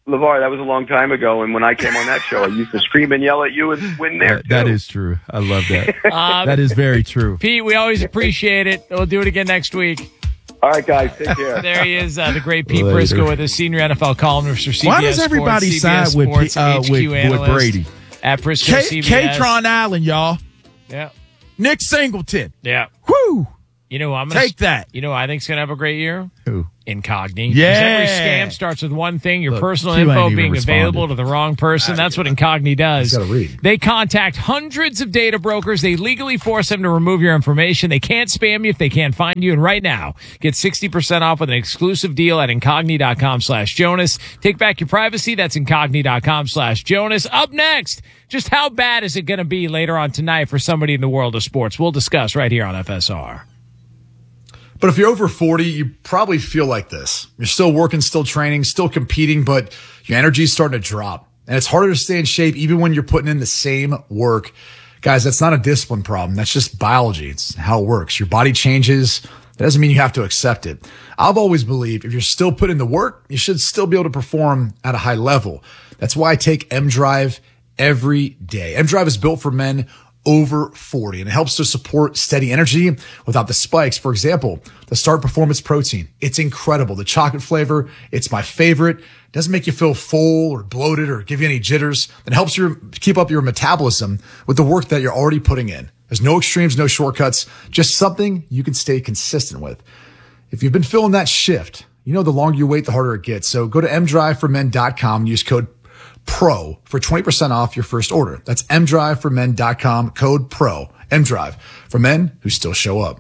Speaker 2: LeVar, that was a long time ago, and when I came on that show, I used to scream and yell at you and win there.
Speaker 3: That, that is true. I love that.
Speaker 1: Um,
Speaker 3: that is very true.
Speaker 1: Pete, we always appreciate it. We'll do it again next week.
Speaker 2: All right, guys, take care.
Speaker 1: There he is, uh, the great Pete
Speaker 3: Later.
Speaker 1: Briscoe with his senior N F L columnist for C B S
Speaker 3: Why does everybody
Speaker 1: Sports,
Speaker 3: side with,
Speaker 1: Sports,
Speaker 3: uh,
Speaker 1: H Q
Speaker 3: with, with Brady?
Speaker 1: At Briscoe
Speaker 3: K-
Speaker 1: C B S.
Speaker 3: Katron Allen, y'all.
Speaker 1: Yeah.
Speaker 3: Nick Singleton.
Speaker 1: Yeah.
Speaker 3: Whoo!
Speaker 1: You know, I'm gonna
Speaker 3: Take that.
Speaker 1: You know, who I think's gonna have a great year.
Speaker 3: Who?
Speaker 1: Incogni. 'Cause
Speaker 3: Yeah.
Speaker 1: Every scam starts with one thing: your
Speaker 3: Look,
Speaker 1: personal
Speaker 3: Q ain't
Speaker 1: info
Speaker 3: even
Speaker 1: being
Speaker 3: responded.
Speaker 1: available to the wrong person. That's what Incogni does.
Speaker 4: He's gotta read.
Speaker 1: They contact hundreds of data brokers. They legally force them to remove your information. They can't spam you if they can't find you. And right now, get sixty percent off with an exclusive deal at incogni.com slash Jonas. Take back your privacy. That's incogni.com slash Jonas. Up next, just how bad is it going to be later on tonight for somebody in the world of sports? We'll discuss right here on F S R.
Speaker 4: But if you're over forty, you probably feel like this. You're still working, still training, still competing, but your energy is starting to drop. And it's harder to stay in shape even when you're putting in the same work. Guys, that's not a discipline problem. That's just biology. It's how it works. Your body changes. That doesn't mean you have to accept it. I've always believed if you're still putting in the work, you should still be able to perform at a high level. That's why I take M-Drive every day. M-Drive is built for men over forty, and it helps to support steady energy without the spikes. For example, the Start Performance Protein. It's incredible. The chocolate flavor, it's my favorite. It doesn't make you feel full or bloated or give you any jitters. It helps you keep up your metabolism with the work that you're already putting in. There's no extremes, no shortcuts, just something you can stay consistent with. If you've been feeling that shift, you know the longer you wait, the harder it gets. So go to m drive for men dot com and use code PRO for twenty percent off your first order. That's m drive for men dot com, code PRO. M-Drive, for men who still show up.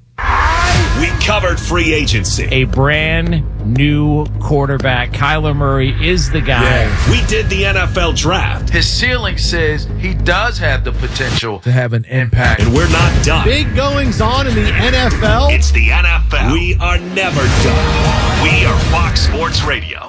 Speaker 5: We covered free agency.
Speaker 1: A brand new quarterback. Kyler Murray is the guy.
Speaker 3: Yeah.
Speaker 5: We did the N F L draft.
Speaker 6: His ceiling says he does have the potential
Speaker 3: To have an impact.
Speaker 5: And we're not done.
Speaker 7: Big goings on in the N F L.
Speaker 5: It's the N F L. We are never done. We are Fox Sports Radio.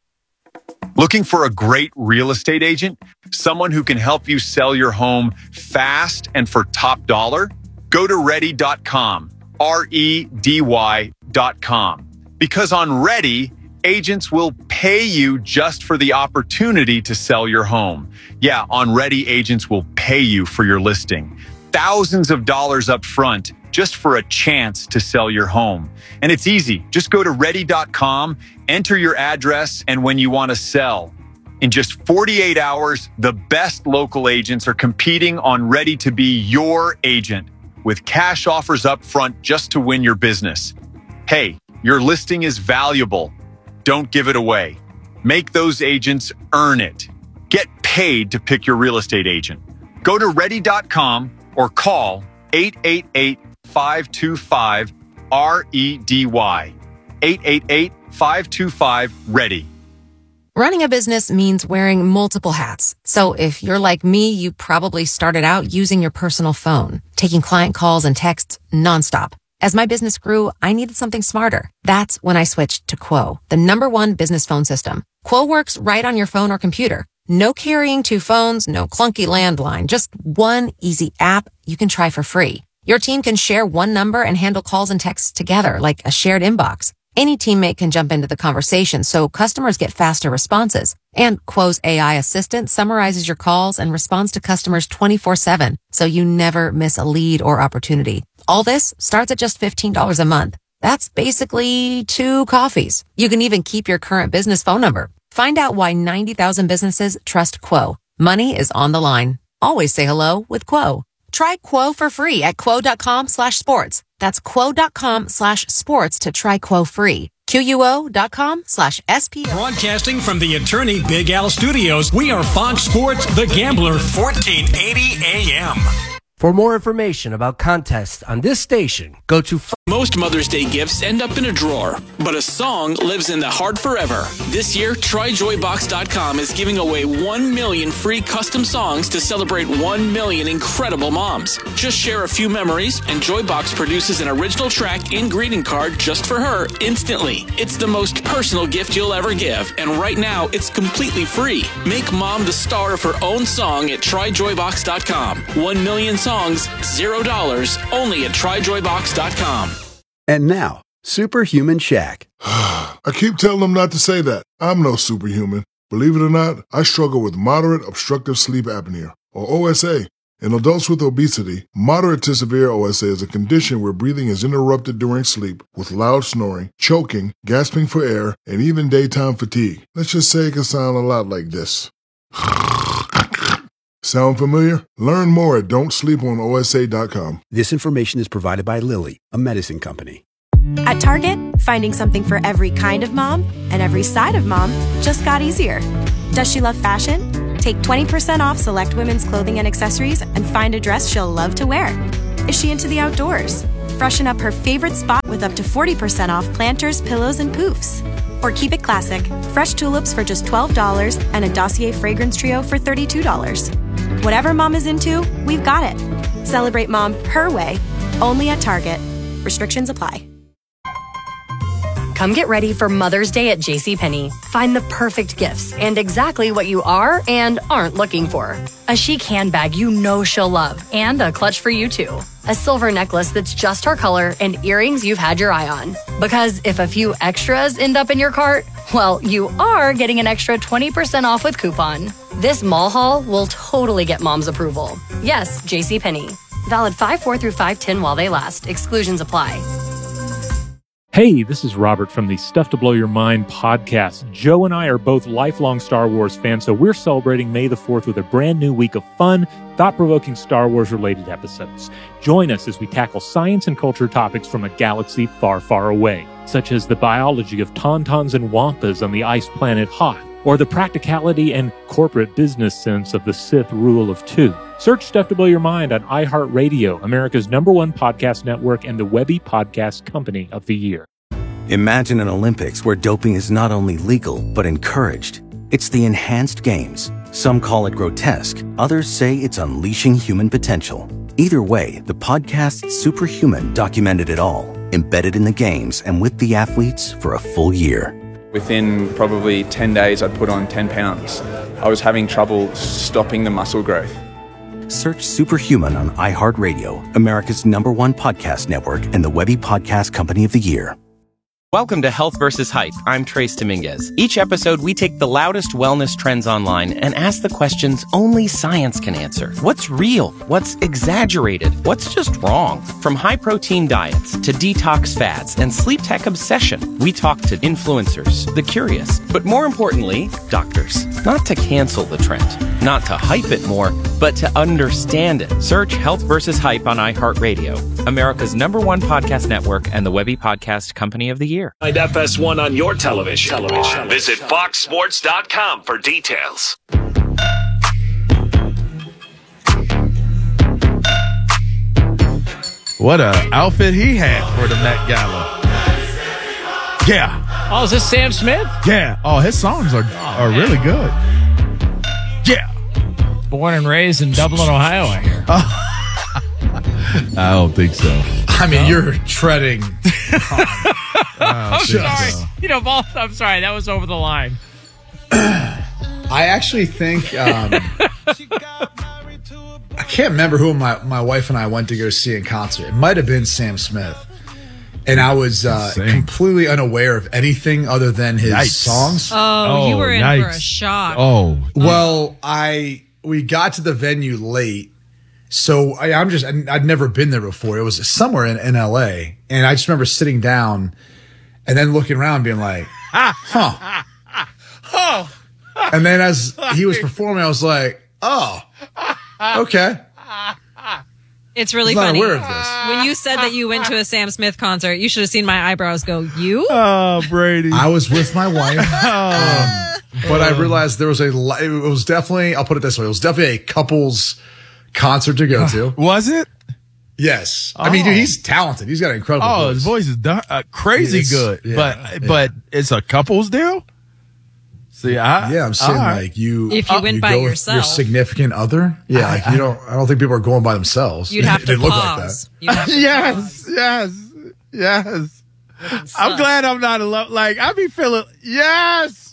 Speaker 8: Looking for a great real estate agent? Someone who can help you sell your home fast and for top dollar? Go to ready dot com, R E D Y dot com. Because on Ready, agents will pay you just for the opportunity to sell your home. Yeah, on Ready, agents will pay you for your listing. Thousands of dollars up front just for a chance to sell your home. And it's easy. Just go to ready dot com, enter your address, and when you want to sell. In just forty-eight hours, the best local agents are competing on Ready to be your agent with cash offers up front just to win your business. Hey, your listing is valuable. Don't give it away. Make those agents earn it. Get paid to pick your real estate agent. Go to ready dot com or call eight eight eight, five two five, R E D Y. eight eight eight, five two five, READY.
Speaker 9: Running a business means wearing multiple hats. So if you're like me, you probably started out using your personal phone, taking client calls and texts nonstop. As my business grew, I needed something smarter. That's when I switched to Quo, the number one business phone system. Quo works right on your phone or computer. No carrying two phones, no clunky landline, just one easy app you can try for free. Your team can share one number and handle calls and texts together like a shared inbox. Any teammate can jump into the conversation so customers get faster responses. And Quo's A I assistant summarizes your calls and responds to customers twenty-four seven, so you never miss a lead or opportunity. All this starts at just fifteen dollars a month. That's basically two coffees. You can even keep your current business phone number. Find out why ninety thousand businesses trust Quo. Money is on the line. Always say hello with Quo. Try Quo for free at quo.com slash sports. That's quo.com slash sports to try Quo free. Q-U-O.com slash S-P.
Speaker 10: Broadcasting from the Attorney Big Al Studios, we are Fox Sports The Gambler, fourteen eighty A M.
Speaker 11: For more information about contests on this station, go to...
Speaker 12: Most Mother's Day gifts end up in a drawer, but a song lives in the heart forever. This year, try joy box dot com is giving away one million free custom songs to celebrate one million incredible moms. Just share a few memories, and Joybox produces an original track and greeting card just for her instantly. It's the most personal gift you'll ever give, and right now, it's completely free. Make mom the star of her own song at try joy box dot com. One million songs, zero dollars, only at try joy box dot com.
Speaker 13: And now, Superhuman Shaq.
Speaker 14: I keep telling them not to say that. I'm no superhuman.
Speaker 13: Believe it or not, I struggle with moderate obstructive sleep apnea, or O S A. In adults with obesity, moderate to severe O S A is a condition where breathing is interrupted during sleep with loud snoring, choking, gasping for air, and even daytime fatigue. Let's just say it can sound a lot like this. Sound familiar? Learn more at don't sleep on O S A dot com.
Speaker 14: This information is provided by Lilly, a medicine company.
Speaker 15: At Target, finding something for every kind of mom and every side of mom just got easier. Does she love fashion? Take twenty percent off select women's clothing and accessories and find a dress she'll love to wear. Is she into the outdoors? Freshen up her favorite spot with up to forty percent off planters, pillows, and poofs. Or keep it classic, fresh tulips for just twelve dollars and a Dossier fragrance trio for thirty-two dollars. Whatever mom is into, we've got it. Celebrate mom her way, only at Target. Restrictions apply.
Speaker 16: Come get ready for Mother's Day at JCPenney. Find the perfect gifts and exactly what you are and aren't looking for. A chic handbag you know she'll love and a clutch for you too. A silver necklace that's just her color and earrings you've had your eye on. Because if a few extras end up in your cart, well, you are getting an extra twenty percent off with coupon. This mall haul will totally get mom's approval. Yes, JCPenney. Valid five four through five ten while they last. Exclusions apply.
Speaker 17: Hey, this is Robert from the Stuff to Blow Your Mind podcast. Joe and I are both lifelong Star Wars fans, so we're celebrating May the fourth with a brand new week of fun, thought-provoking Star Wars-related episodes. Join us as we tackle science and culture topics from a galaxy far, far away, such as the biology of tauntauns and wampas on the ice planet Hoth, or the practicality and corporate business sense of the Sith rule of two. Search Stuff to Blow Your Mind on iHeartRadio, America's number one podcast network and the Webby Podcast Company of the Year.
Speaker 18: Imagine an Olympics where doping is not only legal, but encouraged. It's the Enhanced Games. Some call it grotesque. Others say it's unleashing human potential. Either way, the podcast Superhuman documented it all, embedded in the games and with the athletes for a full year.
Speaker 19: Within probably ten days, I'd put on ten pounds. I was having trouble stopping the muscle growth.
Speaker 18: Search Superhuman on iHeartRadio, America's number one podcast network and the Webby Podcast Company of the Year.
Speaker 20: Welcome to Health versus Hype. I'm Trace Dominguez. Each episode, we take the loudest wellness trends online and ask the questions only science can answer. What's real? What's exaggerated? What's just wrong? From high-protein diets to detox fads and sleep tech obsession, we talk to influencers, the curious, but more importantly, doctors. Not to cancel the trend, not to hype it more, but to understand it. Search Health versus Hype on iHeartRadio, America's number one podcast network and the Webby Podcast Company of the Year.
Speaker 5: Find F S one on your television. television. Visit fox sports dot com for details.
Speaker 3: What a outfit he had for the Met Gala. Yeah.
Speaker 1: Oh, is this Sam Smith?
Speaker 3: Yeah. Oh, his songs are, oh, are really good. Yeah.
Speaker 1: Born and raised in Dublin, Ohio, I hear.
Speaker 3: Oh. I don't think so.
Speaker 4: I mean, no? You're treading.
Speaker 1: I'm sorry. So. You know, both, I'm sorry. That was over the line.
Speaker 4: I actually think um, I can't remember who my, my wife and I went to go see in concert. It might have been Sam Smith. And I was uh, completely unaware of anything other than his yikes. songs.
Speaker 21: Oh, oh, you were in yikes. for a shock.
Speaker 3: Oh.
Speaker 4: Well, I we got to the venue late. So I, I'm just, I'd never been there before. It was somewhere in, in L A. And I just remember sitting down and then looking around being like, huh.
Speaker 1: Oh.
Speaker 4: And then as he was performing, I was like, oh, okay.
Speaker 21: It's really
Speaker 4: I was not
Speaker 21: funny.
Speaker 4: aware of this.
Speaker 21: When you said that you went to a Sam Smith concert, you should have seen my eyebrows go, you?
Speaker 3: Oh, Brady.
Speaker 4: I was with my wife. um, but I realized there was a, it was definitely, I'll put it this way, it was definitely a couple's concert to go to.
Speaker 3: Was it?
Speaker 4: Yes.
Speaker 3: Oh.
Speaker 4: I mean, dude, he's talented. He's got an incredible
Speaker 3: Oh,
Speaker 4: voice.
Speaker 3: his voice is done, uh, crazy
Speaker 4: It's,
Speaker 3: good.
Speaker 4: yeah,
Speaker 3: but
Speaker 4: yeah.
Speaker 3: but it's a couple's deal? See, I
Speaker 4: Yeah, I'm saying
Speaker 3: right.
Speaker 4: like you
Speaker 21: If you
Speaker 4: uh,
Speaker 21: went
Speaker 4: you
Speaker 21: by
Speaker 4: go with
Speaker 21: yourself.
Speaker 4: your significant other. Yeah,
Speaker 3: I-
Speaker 4: like you don't I don't think people are going by themselves.
Speaker 21: You'd have
Speaker 4: They
Speaker 21: to
Speaker 4: look
Speaker 21: pause.
Speaker 4: like that.
Speaker 21: You'd have to
Speaker 3: yes,
Speaker 21: pause.
Speaker 3: yes, yes. I'm
Speaker 21: sus.
Speaker 3: glad I'm not alone. Like, I be feeling, yes.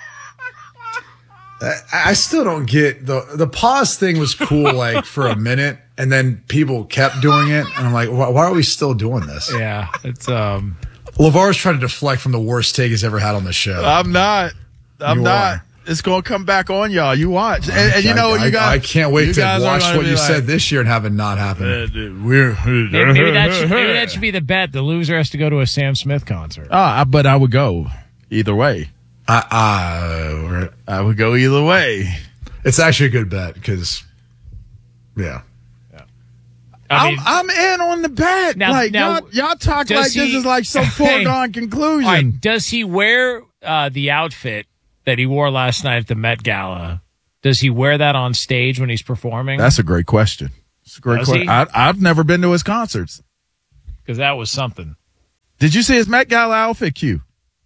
Speaker 4: I, I still don't get the the pause thing was cool like for a minute and then people kept doing it and I'm like, why, why are we still doing this?
Speaker 1: Yeah, it's um.
Speaker 4: LeVar's trying to deflect from the worst take he's ever had on the show.
Speaker 3: I'm not. I'm
Speaker 4: You
Speaker 3: not. it's going to come back on y'all. You watch. And, and you know what
Speaker 4: I,
Speaker 3: you got?
Speaker 4: I can't wait
Speaker 3: you
Speaker 4: to
Speaker 3: guys are
Speaker 4: watch
Speaker 3: gonna
Speaker 4: what
Speaker 3: be
Speaker 4: you
Speaker 3: like,
Speaker 4: said this year and have it not happen.
Speaker 3: Uh, we're,
Speaker 1: Maybe, maybe, that should, maybe that should be the bet. The loser has to go to a Sam Smith concert.
Speaker 3: Oh, but I would go either way.
Speaker 4: I, I,
Speaker 3: I would go either way.
Speaker 4: It's actually a good bet because, yeah.
Speaker 1: I mean,
Speaker 3: I'm, I'm in on the bet.
Speaker 1: Now-
Speaker 3: like
Speaker 1: now,
Speaker 3: y'all, y'all talk like
Speaker 1: he-
Speaker 3: this is like some foregone conclusion.
Speaker 1: All right, does he wear uh, the outfit that he wore last night at the Met Gala? Does he wear that on stage when he's performing?
Speaker 3: That's a great question. It's a great
Speaker 1: Does
Speaker 3: question.
Speaker 1: he?
Speaker 3: I, I've never been to his concerts.
Speaker 1: Because that was something.
Speaker 3: Did you see his Met Gala outfit, Q?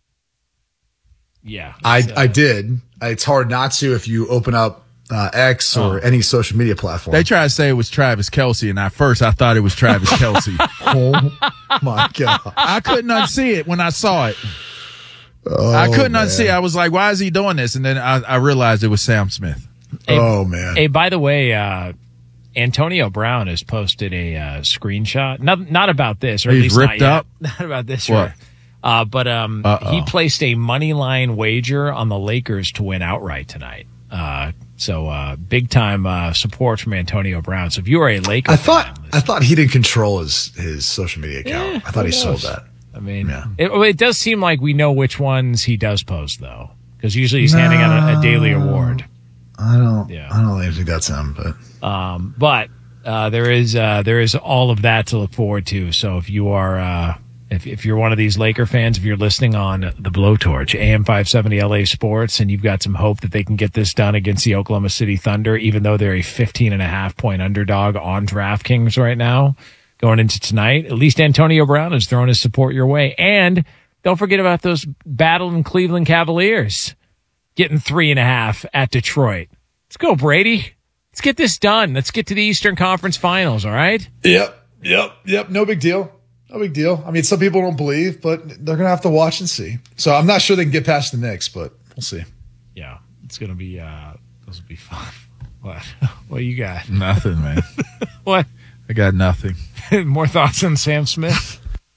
Speaker 1: Yeah.
Speaker 4: I,
Speaker 1: It's, uh,
Speaker 4: I did. It's hard not to if you open up uh, X or
Speaker 3: Oh.
Speaker 4: any social media platform.
Speaker 3: They tried to say it was Travis Kelce, and at first I thought it was Travis Kelce.
Speaker 4: Oh my God.
Speaker 3: I couldn't unsee it when I saw it.
Speaker 4: Oh,
Speaker 3: I couldn't
Speaker 4: man.
Speaker 3: unsee it. I was like, why is he doing this? And then I, I realized it was Sam Smith.
Speaker 1: Hey,
Speaker 4: oh, man.
Speaker 1: Hey, by the way, uh, Antonio Brown has posted a uh, screenshot. Not not about this, or at
Speaker 3: He's
Speaker 1: least
Speaker 3: ripped
Speaker 1: not yet.
Speaker 3: up?
Speaker 1: Not about this.
Speaker 3: What?
Speaker 1: Or, uh, but um,
Speaker 3: Uh-oh.
Speaker 1: he placed a money line wager on the Lakers to win outright tonight. Uh, so uh, big time uh, support from Antonio Brown. So if you are a Laker,
Speaker 4: I thought I thought he didn't control his, his social media account.
Speaker 1: Yeah,
Speaker 4: I thought
Speaker 1: who
Speaker 4: he sold
Speaker 1: knows?
Speaker 4: that.
Speaker 1: I mean,
Speaker 4: Yeah.
Speaker 1: it, well, it does seem like we know which ones he does post, though, because usually he's handing out a, a daily award.
Speaker 4: I don't.
Speaker 1: Yeah.
Speaker 4: I don't really think that's him, but
Speaker 1: Um, but uh, there is uh, there is all of that to look forward to. So if you are uh, if if you're one of these Laker fans, if you're listening on the Blowtorch, A M five seventy L A Sports, and you've got some hope that they can get this done against the Oklahoma City Thunder, even though they're a fifteen and a half point underdog on DraftKings right now, going into tonight, at least Antonio Brown is throwing his support your way. And don't forget about those battling Cleveland Cavaliers getting three and a half at Detroit. Let's go, Brady. Let's get this done. Let's get to the Eastern Conference Finals, all right?
Speaker 4: Yep, yep, yep. No big deal. No big deal. I mean, some people don't believe, but they're going to have to watch and see. So I'm not sure they can get past the Knicks, but we'll see.
Speaker 1: Yeah, it's going to be, uh, those will be fun. What? What you got?
Speaker 3: Nothing, man.
Speaker 1: What?
Speaker 3: I got nothing.
Speaker 1: More thoughts on Sam Smith?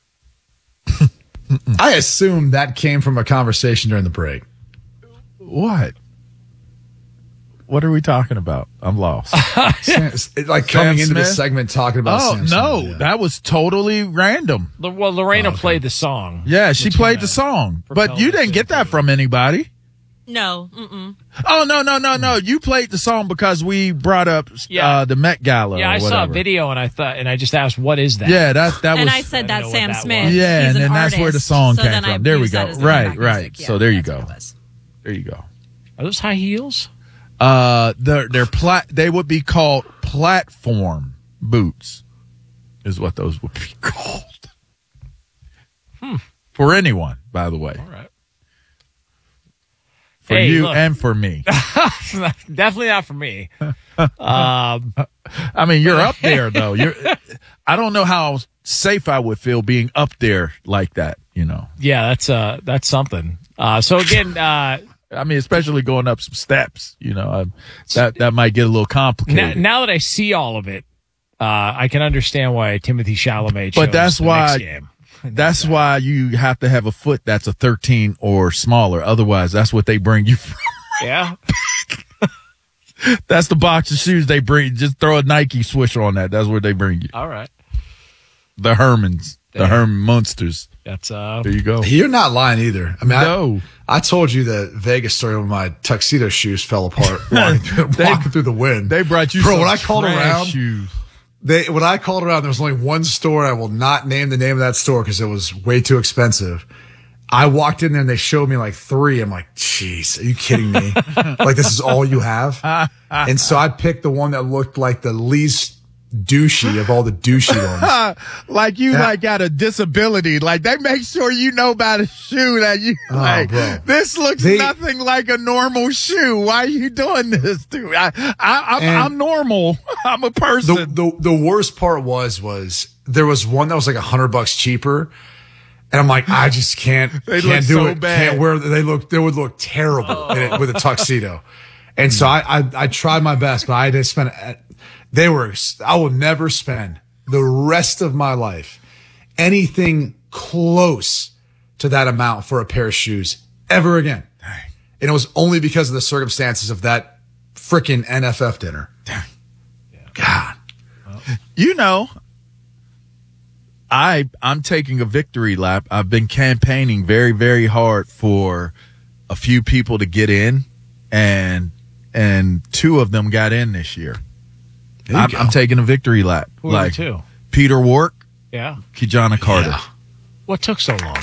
Speaker 4: I assume that came from a conversation during the break.
Speaker 3: What? What are we talking about? I'm lost.
Speaker 4: Sam, like coming into the segment talking about
Speaker 3: Oh,
Speaker 4: Sam
Speaker 3: no.
Speaker 4: Smith, yeah.
Speaker 3: That was totally random.
Speaker 1: L- Well, Lorena
Speaker 4: Oh, okay.
Speaker 1: played the song.
Speaker 3: Yeah, she
Speaker 1: Which
Speaker 3: played
Speaker 1: kinda
Speaker 3: the song.
Speaker 1: propelled
Speaker 3: But you
Speaker 1: us
Speaker 3: didn't get that from anybody.
Speaker 21: No. Mm-mm.
Speaker 3: Oh, no, no, no, no. You played the song because we brought up
Speaker 1: Yeah.
Speaker 3: uh, the Met Gala.
Speaker 1: Yeah,
Speaker 3: or
Speaker 1: I saw a
Speaker 3: whatever.
Speaker 1: video and I thought, and I just asked, what is that?
Speaker 3: Yeah, that, that
Speaker 21: And
Speaker 3: was.
Speaker 21: I said
Speaker 1: I
Speaker 21: that's
Speaker 1: didn't know
Speaker 21: Sam
Speaker 1: what that
Speaker 21: Smith.
Speaker 1: was.
Speaker 3: Yeah,
Speaker 21: He's
Speaker 3: and
Speaker 21: an
Speaker 3: then that's where the
Speaker 21: artist.
Speaker 3: song
Speaker 21: So
Speaker 3: came
Speaker 21: then I
Speaker 3: from. There we
Speaker 21: used
Speaker 3: go.
Speaker 21: that as the
Speaker 3: Right,
Speaker 21: background
Speaker 3: right.
Speaker 21: music. Yeah,
Speaker 3: So there you
Speaker 21: that's
Speaker 3: go.
Speaker 21: what it was.
Speaker 3: There you go.
Speaker 1: Are those high heels?
Speaker 3: Uh, they're, they're plat, they would be called platform boots, is what those would be called.
Speaker 1: Hmm.
Speaker 3: For anyone, by the way.
Speaker 1: All right.
Speaker 3: For
Speaker 1: Hey,
Speaker 3: you
Speaker 1: look.
Speaker 3: and for me.
Speaker 1: Definitely not for me. um,
Speaker 3: I mean, you're up there, though. You're. I don't know how safe I would feel being up there like that, you know.
Speaker 1: yeah, that's uh, that's something. Uh, so again, uh,
Speaker 3: I mean, especially going up some steps, you know, um, that that might get a little
Speaker 1: now,
Speaker 3: complicated.
Speaker 1: now that I see all of it, uh, I can understand why Timothy Chalamet chose
Speaker 3: But that's
Speaker 1: the
Speaker 3: why-
Speaker 1: next game.
Speaker 3: That's why you have to have a foot that's a thirteen or smaller. Otherwise, that's what they bring you from.
Speaker 1: Yeah.
Speaker 3: That's the box of shoes they bring. Just throw a Nike swoosh on that. That's where they bring you.
Speaker 1: All right.
Speaker 3: The Hermans, the
Speaker 1: Damn.
Speaker 3: Herman Monsters.
Speaker 1: That's uh.
Speaker 3: There you go.
Speaker 4: You're not lying either. I mean,
Speaker 3: No.
Speaker 4: I, I told you that Vegas story when my tuxedo shoes fell apart walking, through,
Speaker 3: They-
Speaker 4: walking through the wind.
Speaker 3: They brought you
Speaker 4: Bro,
Speaker 3: some
Speaker 4: when I called
Speaker 3: trash
Speaker 4: around,
Speaker 3: shoes.
Speaker 4: They when I called around, there was only one store. I will not name the name of that store because it was way too expensive. I walked in there and they showed me like three. I'm like, jeez, are you kidding me? Like this is all you have? And so I picked the one that looked like the least douchey of all the douchey ones.
Speaker 3: Like you
Speaker 4: Yeah.
Speaker 3: like got a disability. Like they make sure you know about a shoe that you
Speaker 4: Oh,
Speaker 3: like.
Speaker 4: bro.
Speaker 3: This looks
Speaker 4: They-
Speaker 3: nothing like a normal shoe. Why are you doing this to me? I, I, I'm,
Speaker 4: And-
Speaker 3: I'm normal. I'm a person.
Speaker 4: The, the the worst part was was there was one that was like a hundred bucks cheaper. And I'm like, I just can't,
Speaker 3: They
Speaker 4: can't
Speaker 3: look
Speaker 4: do
Speaker 3: so
Speaker 4: it.
Speaker 3: bad.
Speaker 4: Can't wear. They look. They would look terrible in it with a tuxedo. And so I, I, I tried my best, but I didn't spend. They were. I will never spend the rest of my life anything close to that amount for a pair of shoes ever again. And it was only because of the circumstances of that freaking N F F dinner. God.
Speaker 3: You know, I, I'm taking a victory lap. I've been campaigning very, very hard for a few people to get in, and and two of them got in this year. I'm, I'm taking a victory lap.
Speaker 1: Who are
Speaker 3: like
Speaker 1: the two?
Speaker 3: Peter Wark,
Speaker 1: Yeah.
Speaker 3: Kijana Carter.
Speaker 4: Yeah.
Speaker 1: What took so long?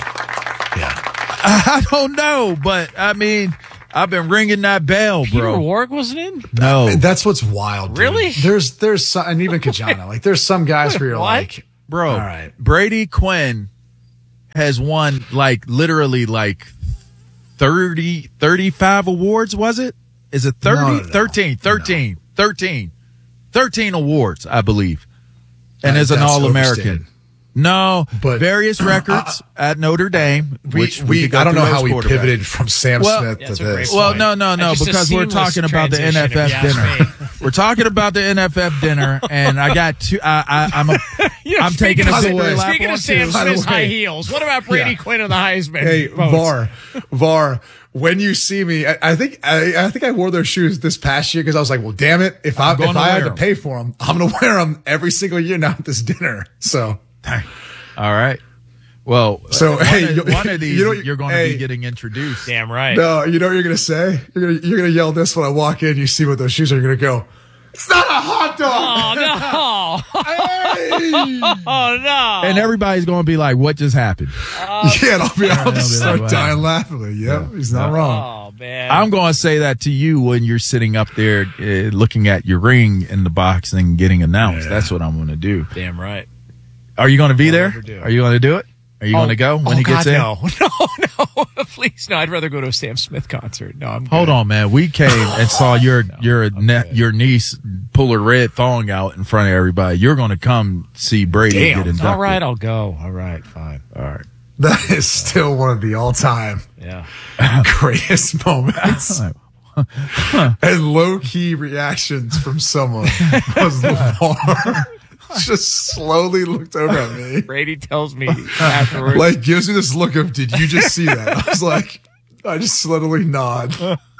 Speaker 3: I don't know, but I mean, I've been ringing that bell,
Speaker 1: Peter
Speaker 3: bro.
Speaker 1: Wark wasn't in?
Speaker 3: No,
Speaker 4: And that's what's wild. Dude.
Speaker 1: Really?
Speaker 4: There's, there's some, and even Kajana, like there's some guys where you're
Speaker 1: What?
Speaker 4: like,
Speaker 3: bro.
Speaker 4: all right.
Speaker 3: Brady Quinn has won like literally like thirty, thirty-five awards. Was it? Is it thirty?
Speaker 4: No, no, no.
Speaker 3: thirteen, thirteen, thirteen, thirteen awards, I believe. And
Speaker 4: Uh,
Speaker 3: as an
Speaker 4: that's
Speaker 3: All-American.
Speaker 4: overstated.
Speaker 3: No,
Speaker 4: But-
Speaker 3: various records at Notre Dame.
Speaker 4: We,
Speaker 3: which
Speaker 4: we,
Speaker 3: could go
Speaker 4: I don't
Speaker 3: through
Speaker 4: know how
Speaker 3: those
Speaker 4: we
Speaker 3: quarterbacks.
Speaker 4: pivoted from Sam
Speaker 3: Well-
Speaker 4: Smith
Speaker 1: Yeah,
Speaker 4: to
Speaker 1: that's a great
Speaker 4: this.
Speaker 1: point.
Speaker 3: Well, no, no, no,
Speaker 1: That's just a
Speaker 3: because we're
Speaker 1: seamless
Speaker 3: talking about the N
Speaker 1: transition,
Speaker 3: F F
Speaker 1: if you
Speaker 3: dinner.
Speaker 1: ask
Speaker 3: We're talking about the N F F dinner, and I got two. I, I, I'm a.
Speaker 1: You know,
Speaker 3: I'm
Speaker 1: speaking
Speaker 3: taking a
Speaker 1: of,
Speaker 3: victory lap
Speaker 1: speaking
Speaker 3: on
Speaker 1: of Sam
Speaker 3: two.
Speaker 4: By the
Speaker 1: Smith's
Speaker 4: way-
Speaker 1: high heels, what about Brady
Speaker 4: Yeah.
Speaker 1: Quinn and the Heisman?
Speaker 4: Hey,
Speaker 1: votes?
Speaker 4: Var, Var, when you see me, I, I think I, I think I wore those shoes this past year because I was like, well, damn it, if I
Speaker 3: I'm
Speaker 4: if
Speaker 3: gonna
Speaker 4: I had
Speaker 3: wear
Speaker 4: to
Speaker 3: 'em.
Speaker 4: pay for them, I'm gonna wear them every single year now at this dinner. So,
Speaker 3: All right. Well,
Speaker 4: So,
Speaker 3: one,
Speaker 4: hey,
Speaker 3: of,
Speaker 4: you-
Speaker 3: one of these
Speaker 4: you know-
Speaker 3: you're going to
Speaker 4: hey.
Speaker 3: be getting introduced.
Speaker 1: Damn right.
Speaker 4: no, you know what you're gonna say? You're gonna you're gonna yell this when I walk in. You see what those shoes are. You're gonna go. It's not a hot dog.
Speaker 1: Oh, no.
Speaker 4: Hey!
Speaker 1: Oh, no.
Speaker 3: And everybody's going to be like, "What just happened?"
Speaker 4: Yeah, and I'll be, I'll
Speaker 3: they'll
Speaker 4: just
Speaker 3: be
Speaker 4: start
Speaker 3: like,
Speaker 4: dying
Speaker 3: wow.
Speaker 4: laughing. Like, yep, he's not wrong.
Speaker 1: Oh, man.
Speaker 3: I'm going to say that to you when you're sitting up there uh, looking at your ring in the box and getting announced.
Speaker 4: Yeah.
Speaker 3: That's what I'm going to do.
Speaker 1: Damn right.
Speaker 3: Are you going to be
Speaker 1: I'll
Speaker 3: there?
Speaker 1: never do it.
Speaker 3: Are you going to do it? Are you
Speaker 1: Oh,
Speaker 3: going to go when
Speaker 1: oh,
Speaker 3: he gets
Speaker 1: God,
Speaker 3: in?
Speaker 1: No, no, no. Please, no. I'd rather go to a Sam Smith concert. No, I'm
Speaker 3: Hold
Speaker 1: good.
Speaker 3: on, man. We came and saw your your ne- your niece pull her red thong out in front of everybody. You're going to come see Brady
Speaker 1: Damn.
Speaker 3: get inducted.
Speaker 1: All right, I'll go. All right, fine.
Speaker 3: All right.
Speaker 4: That is still one of the all-time
Speaker 1: Yeah.
Speaker 4: greatest moments. And low-key reactions from someone was LeVar just slowly looked over at me.
Speaker 1: Brady tells me afterwards.
Speaker 4: Like, gives me this look of, did you just see that? I was like, I just slowly nod.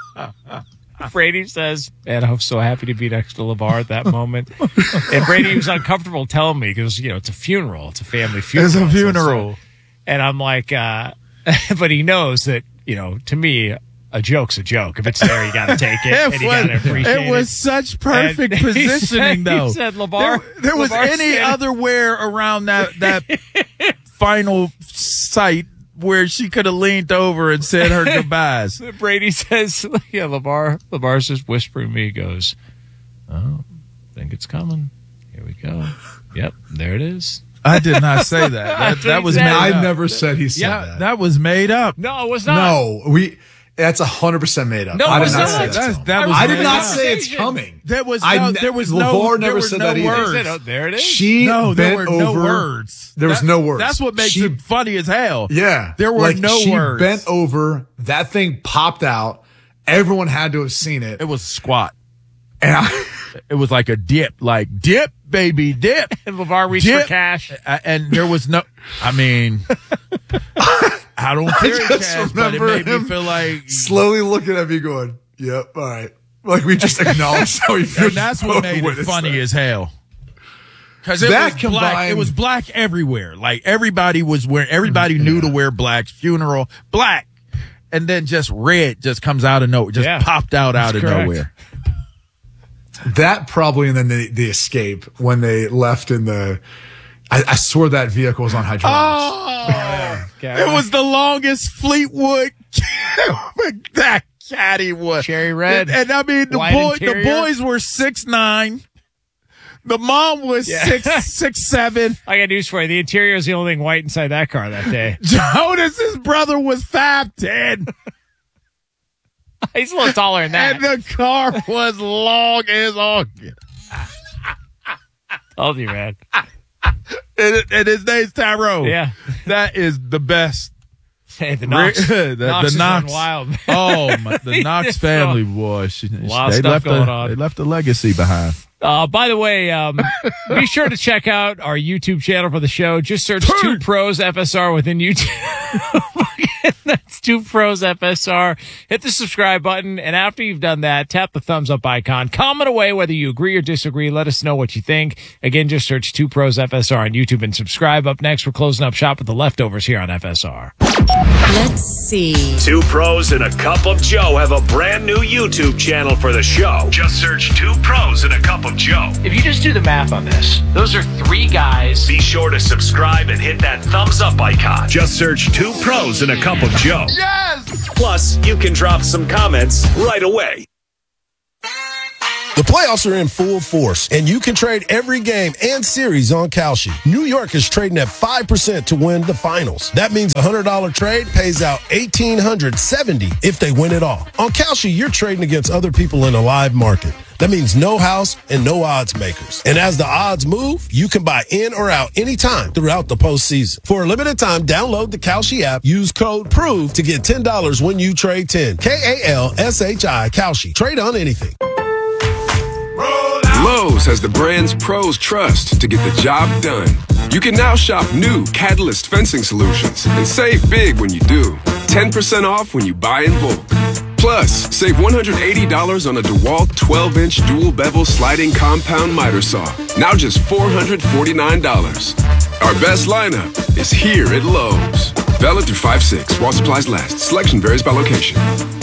Speaker 1: Brady says, man, I'm so happy to be next to LeVar at that moment. And Brady was uncomfortable telling me because, you know, it's a funeral. It's a family funeral.
Speaker 3: It's a
Speaker 1: So
Speaker 3: funeral.
Speaker 1: and I'm like, uh, but he knows that, you know, to me, a joke's a joke. If it's there, you got to take it, and you got to appreciate it.
Speaker 3: it was such perfect
Speaker 1: And he
Speaker 3: positioning,
Speaker 1: said-
Speaker 3: though.
Speaker 1: He said, LeVar,
Speaker 3: there, there was
Speaker 1: LeVar
Speaker 3: any
Speaker 1: said-
Speaker 3: other where around that that final site where she could have leaned over and said her goodbyes.
Speaker 1: Brady says, yeah, LeVar, LeVar's just whispering to me. He goes, oh, think it's coming. Here we go. Yep, there it is.
Speaker 3: I did not say that. That,
Speaker 1: That's what
Speaker 3: that
Speaker 1: he
Speaker 3: was
Speaker 1: said.
Speaker 3: made
Speaker 4: I
Speaker 3: up.
Speaker 4: never said he said
Speaker 3: Yeah,
Speaker 4: that.
Speaker 3: that was made up.
Speaker 1: No, it was not.
Speaker 4: No, we. That's a hundred percent made up.
Speaker 1: No,
Speaker 4: I
Speaker 1: it
Speaker 4: did
Speaker 1: was
Speaker 4: not
Speaker 1: not.
Speaker 4: say that.
Speaker 3: That's- that was
Speaker 4: I did
Speaker 3: made
Speaker 4: not
Speaker 3: up.
Speaker 4: say it's coming.
Speaker 3: There was
Speaker 4: I
Speaker 3: no,
Speaker 4: ne-
Speaker 3: there was
Speaker 4: LeVar
Speaker 3: no,
Speaker 4: never
Speaker 3: there was
Speaker 4: said
Speaker 3: no
Speaker 4: that either.
Speaker 3: words.
Speaker 1: He said, oh, there it is.
Speaker 4: She
Speaker 3: No, there
Speaker 4: bent
Speaker 3: were no
Speaker 4: over.
Speaker 3: words.
Speaker 4: There was
Speaker 3: That-
Speaker 4: no words.
Speaker 3: That's what makes
Speaker 4: She-
Speaker 3: it funny as hell.
Speaker 4: Yeah,
Speaker 3: There were
Speaker 4: like,
Speaker 3: no
Speaker 4: she
Speaker 3: words.
Speaker 4: bent over. That thing popped out. Everyone had to have seen it.
Speaker 3: It was squat.
Speaker 4: And I,
Speaker 3: It was like a dip, like dip, baby, dip.
Speaker 1: And LeVar reached
Speaker 3: Dip.
Speaker 1: for cash.
Speaker 3: Uh, and there was no, I mean, I don't carry
Speaker 4: just
Speaker 3: cash, but it
Speaker 4: remember
Speaker 3: made me
Speaker 4: him
Speaker 3: feel like,
Speaker 4: slowly looking at me, going, "Yep, all right." Like we just acknowledged how he feels.
Speaker 3: and that's what made it funny as hell. Because it
Speaker 4: That
Speaker 3: was black.
Speaker 4: combined-
Speaker 3: It was black everywhere. Like everybody was wearing. Everybody knew to wear black. Funeral black, and then just red just comes out of nowhere. Just
Speaker 1: Yeah.
Speaker 3: popped out out of
Speaker 1: correct.
Speaker 3: nowhere.
Speaker 4: That probably, and then the, the escape when they left in the. I, I swore that vehicle was on hydraulics.
Speaker 3: Oh,
Speaker 1: Okay.
Speaker 3: it was the longest Fleetwood that caddy was.
Speaker 1: Cherry red.
Speaker 3: And, and I mean, the
Speaker 1: White
Speaker 3: boy, the
Speaker 1: interior.
Speaker 3: boys were six nine. The mom was
Speaker 1: Yeah.
Speaker 3: six six seven.
Speaker 1: I got news for you. The interior is the only thing white inside that car that day.
Speaker 3: Jonas's brother was five ten,
Speaker 1: He's a little taller than that.
Speaker 3: and the car was long as all.
Speaker 1: Told you, man.
Speaker 3: And, and his name's Tyrone.
Speaker 1: Yeah.
Speaker 3: That is the best.
Speaker 1: Hey, the Knox.
Speaker 3: the,
Speaker 1: Knox
Speaker 3: the
Speaker 1: is
Speaker 3: Knox.
Speaker 1: going wild. Man.
Speaker 3: Oh, my, the Knox
Speaker 1: Just
Speaker 3: family, boy. She,
Speaker 1: A lot of
Speaker 3: they
Speaker 1: stuff
Speaker 3: left
Speaker 1: going
Speaker 3: a,
Speaker 1: on.
Speaker 3: They left a legacy behind.
Speaker 1: Uh, by the way, um, be sure to check out our YouTube channel for the show. Just search Two Pros F S R within YouTube. That's Two Pros F S R. Hit the subscribe button, and after you've done that, tap the thumbs up icon. Comment away whether you agree or disagree. Let us know what you think. Again, just search Two Pros F S R on YouTube and subscribe. Up next, we're closing up shop with the leftovers here on F S R.
Speaker 21: Let's see.
Speaker 5: Two Pros and a Cup of Joe have a brand new YouTube channel for the show. Just search Two Pros and a Cup of Joe.
Speaker 1: If you just do the math on this, those are three guys.
Speaker 5: Be sure to subscribe and hit that thumbs up icon. Just search Two Pros and a Cup of Joe.
Speaker 13: Yes!
Speaker 5: Plus, you can drop some comments right away.
Speaker 2: The playoffs are in full force, and you can trade every game and series on Kalshi. New York is trading at five percent to win the finals. That means a one hundred dollars trade pays out one thousand eight hundred seventy dollars if they win it all. On Kalshi, you're trading against other people in a live market. That means no house and no odds makers. And as the odds move, you can buy in or out anytime throughout the postseason. For a limited time, download the Kalshi app, use code PROVE to get ten dollars when you trade ten. K A L S H I, Kalshi. Trade on anything.
Speaker 22: Lowe's has the brands pros trust to get the job done. You can now shop new Catalyst fencing solutions and save big when you do. ten percent off when you buy in bulk. Plus, save one hundred eighty dollars on a DeWalt twelve inch dual bevel sliding compound miter saw. Now just four hundred forty-nine dollars. Our best lineup is here at Lowe's. Valid through five six while supplies last. Selection varies by location.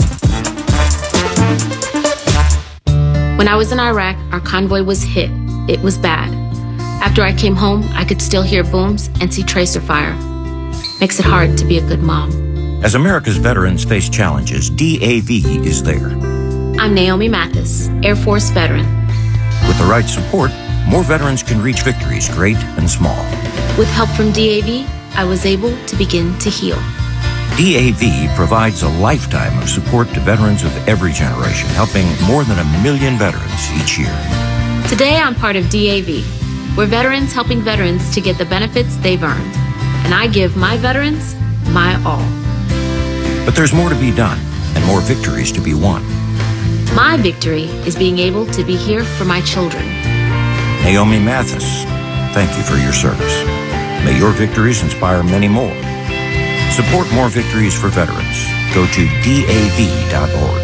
Speaker 23: When I was in Iraq, our convoy was hit. It was bad. After I came home, I could still hear booms and see tracer fire. Makes it hard to be a good mom.
Speaker 24: As America's veterans face challenges, D A V is there.
Speaker 23: I'm Naomi Mathis, Air Force veteran.
Speaker 24: With the right support, more veterans can reach victories, great and small.
Speaker 23: With help from D A V, I was able to begin to heal.
Speaker 24: D A V provides a lifetime of support to veterans of every generation, helping more than a million veterans each year.
Speaker 23: Today, I'm part of D A V. We're veterans helping veterans to get the benefits they've earned. And I give my veterans my all.
Speaker 24: But there's more to be done and more victories to be won.
Speaker 23: My victory is being able to be here for my children.
Speaker 24: Naomi Mathis, thank you for your service. May your victories inspire many more. Support more victories for veterans. Go to D A V dot org.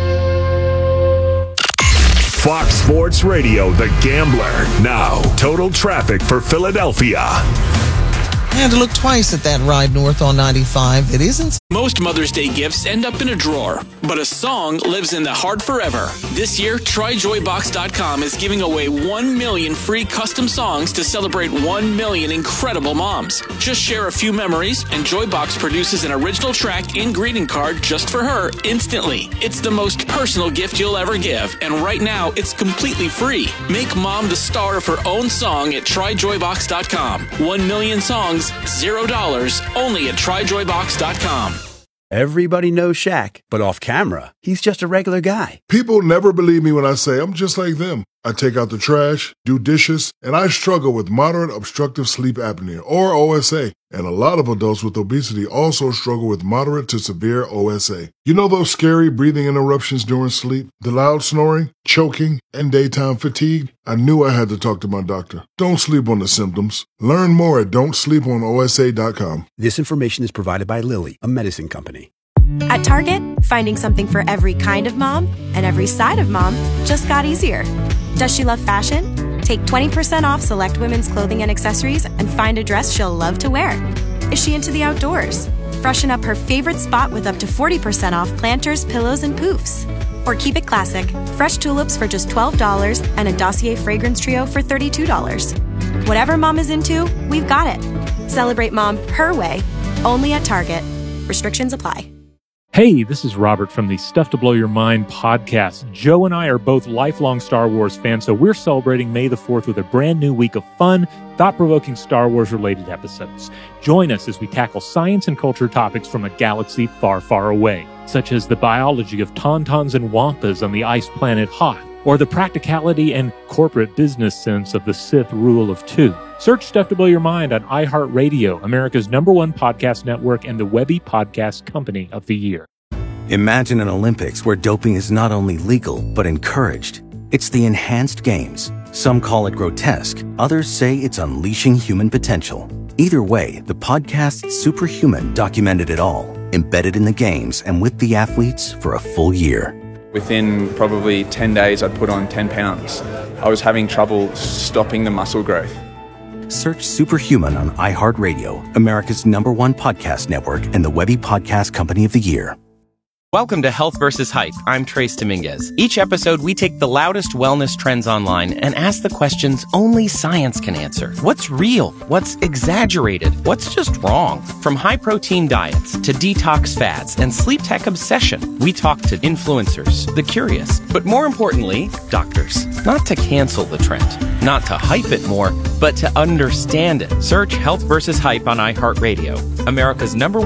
Speaker 5: Fox Sports Radio, The Gambler. Now, total traffic for Philadelphia.
Speaker 25: I had to look twice at that ride north on ninety-five. It isn't.
Speaker 12: Most Mother's Day gifts end up in a drawer, but a song lives in the heart forever. This year, Try Joy Box dot com is giving away one million free custom songs to celebrate one million incredible moms. Just share a few memories, and Joybox produces an original track and greeting card just for her instantly. It's the most personal gift you'll ever give, and right now, it's completely free. Make mom the star of her own song at Try Joy Box dot com. One million songs, zero dollars, only at Try Joy Box dot com.
Speaker 14: Everybody knows Shaq, but off camera, he's just a regular guy.
Speaker 13: People never believe me when I say I'm just like them. I take out the trash, do dishes, and I struggle with moderate obstructive sleep apnea, or O S A. And a lot of adults with obesity also struggle with moderate to severe O S A. You know those scary breathing interruptions during sleep, the loud snoring, choking, and daytime fatigue? I knew I had to talk to my doctor. Don't sleep on the symptoms. Learn more at don't sleep on O S A dot com.
Speaker 14: This information is provided by Lilly, a medicine company.
Speaker 15: At Target, finding something for every kind of mom and every side of mom just got easier. Does she love fashion? Take twenty percent off select women's clothing and accessories and find a dress she'll love to wear. Is she into the outdoors? Freshen up her favorite spot with up to forty percent off planters, pillows, and poofs. Or keep it classic, fresh tulips for just twelve dollars and a Dossier fragrance trio for thirty-two dollars. Whatever mom is into, we've got it. Celebrate mom her way, only at Target. Restrictions apply.
Speaker 17: Hey, this is Robert from the Stuff to Blow Your Mind podcast. Joe and I are both lifelong Star Wars fans, so we're celebrating May the fourth with a brand new week of fun, thought-provoking Star Wars-related episodes. Join us as we tackle science and culture topics from a galaxy far, far away, such as the biology of tauntauns and wampas on the ice planet Hoth, or the practicality and corporate business sense of the Sith rule of two. Search Stuff to Blow Your Mind on iHeartRadio, America's number one podcast network and the Webby Podcast Company of the Year.
Speaker 18: Imagine an Olympics where doping is not only legal, but encouraged. It's the enhanced games. Some call it grotesque. Others say it's unleashing human potential. Either way, the podcast Superhuman documented it all. embedded in the games and with the athletes for a full year.
Speaker 19: Within probably ten days, I'd put on ten pounds. I was having trouble stopping the muscle growth.
Speaker 18: Search Superhuman on iHeartRadio, America's number one podcast network and the Webby Podcast Company of the Year.
Speaker 20: Welcome to Health versus Hype. I'm Trace Dominguez. Each episode, we take the loudest wellness trends online and ask the questions only science can answer. What's real? What's exaggerated? What's just wrong? From high-protein diets to detox fads and sleep tech obsession, we talk to influencers, the curious, but more importantly, doctors. Not to cancel the trend, not to hype it more, but to understand it. Search Health versus Hype on iHeartRadio, America's number one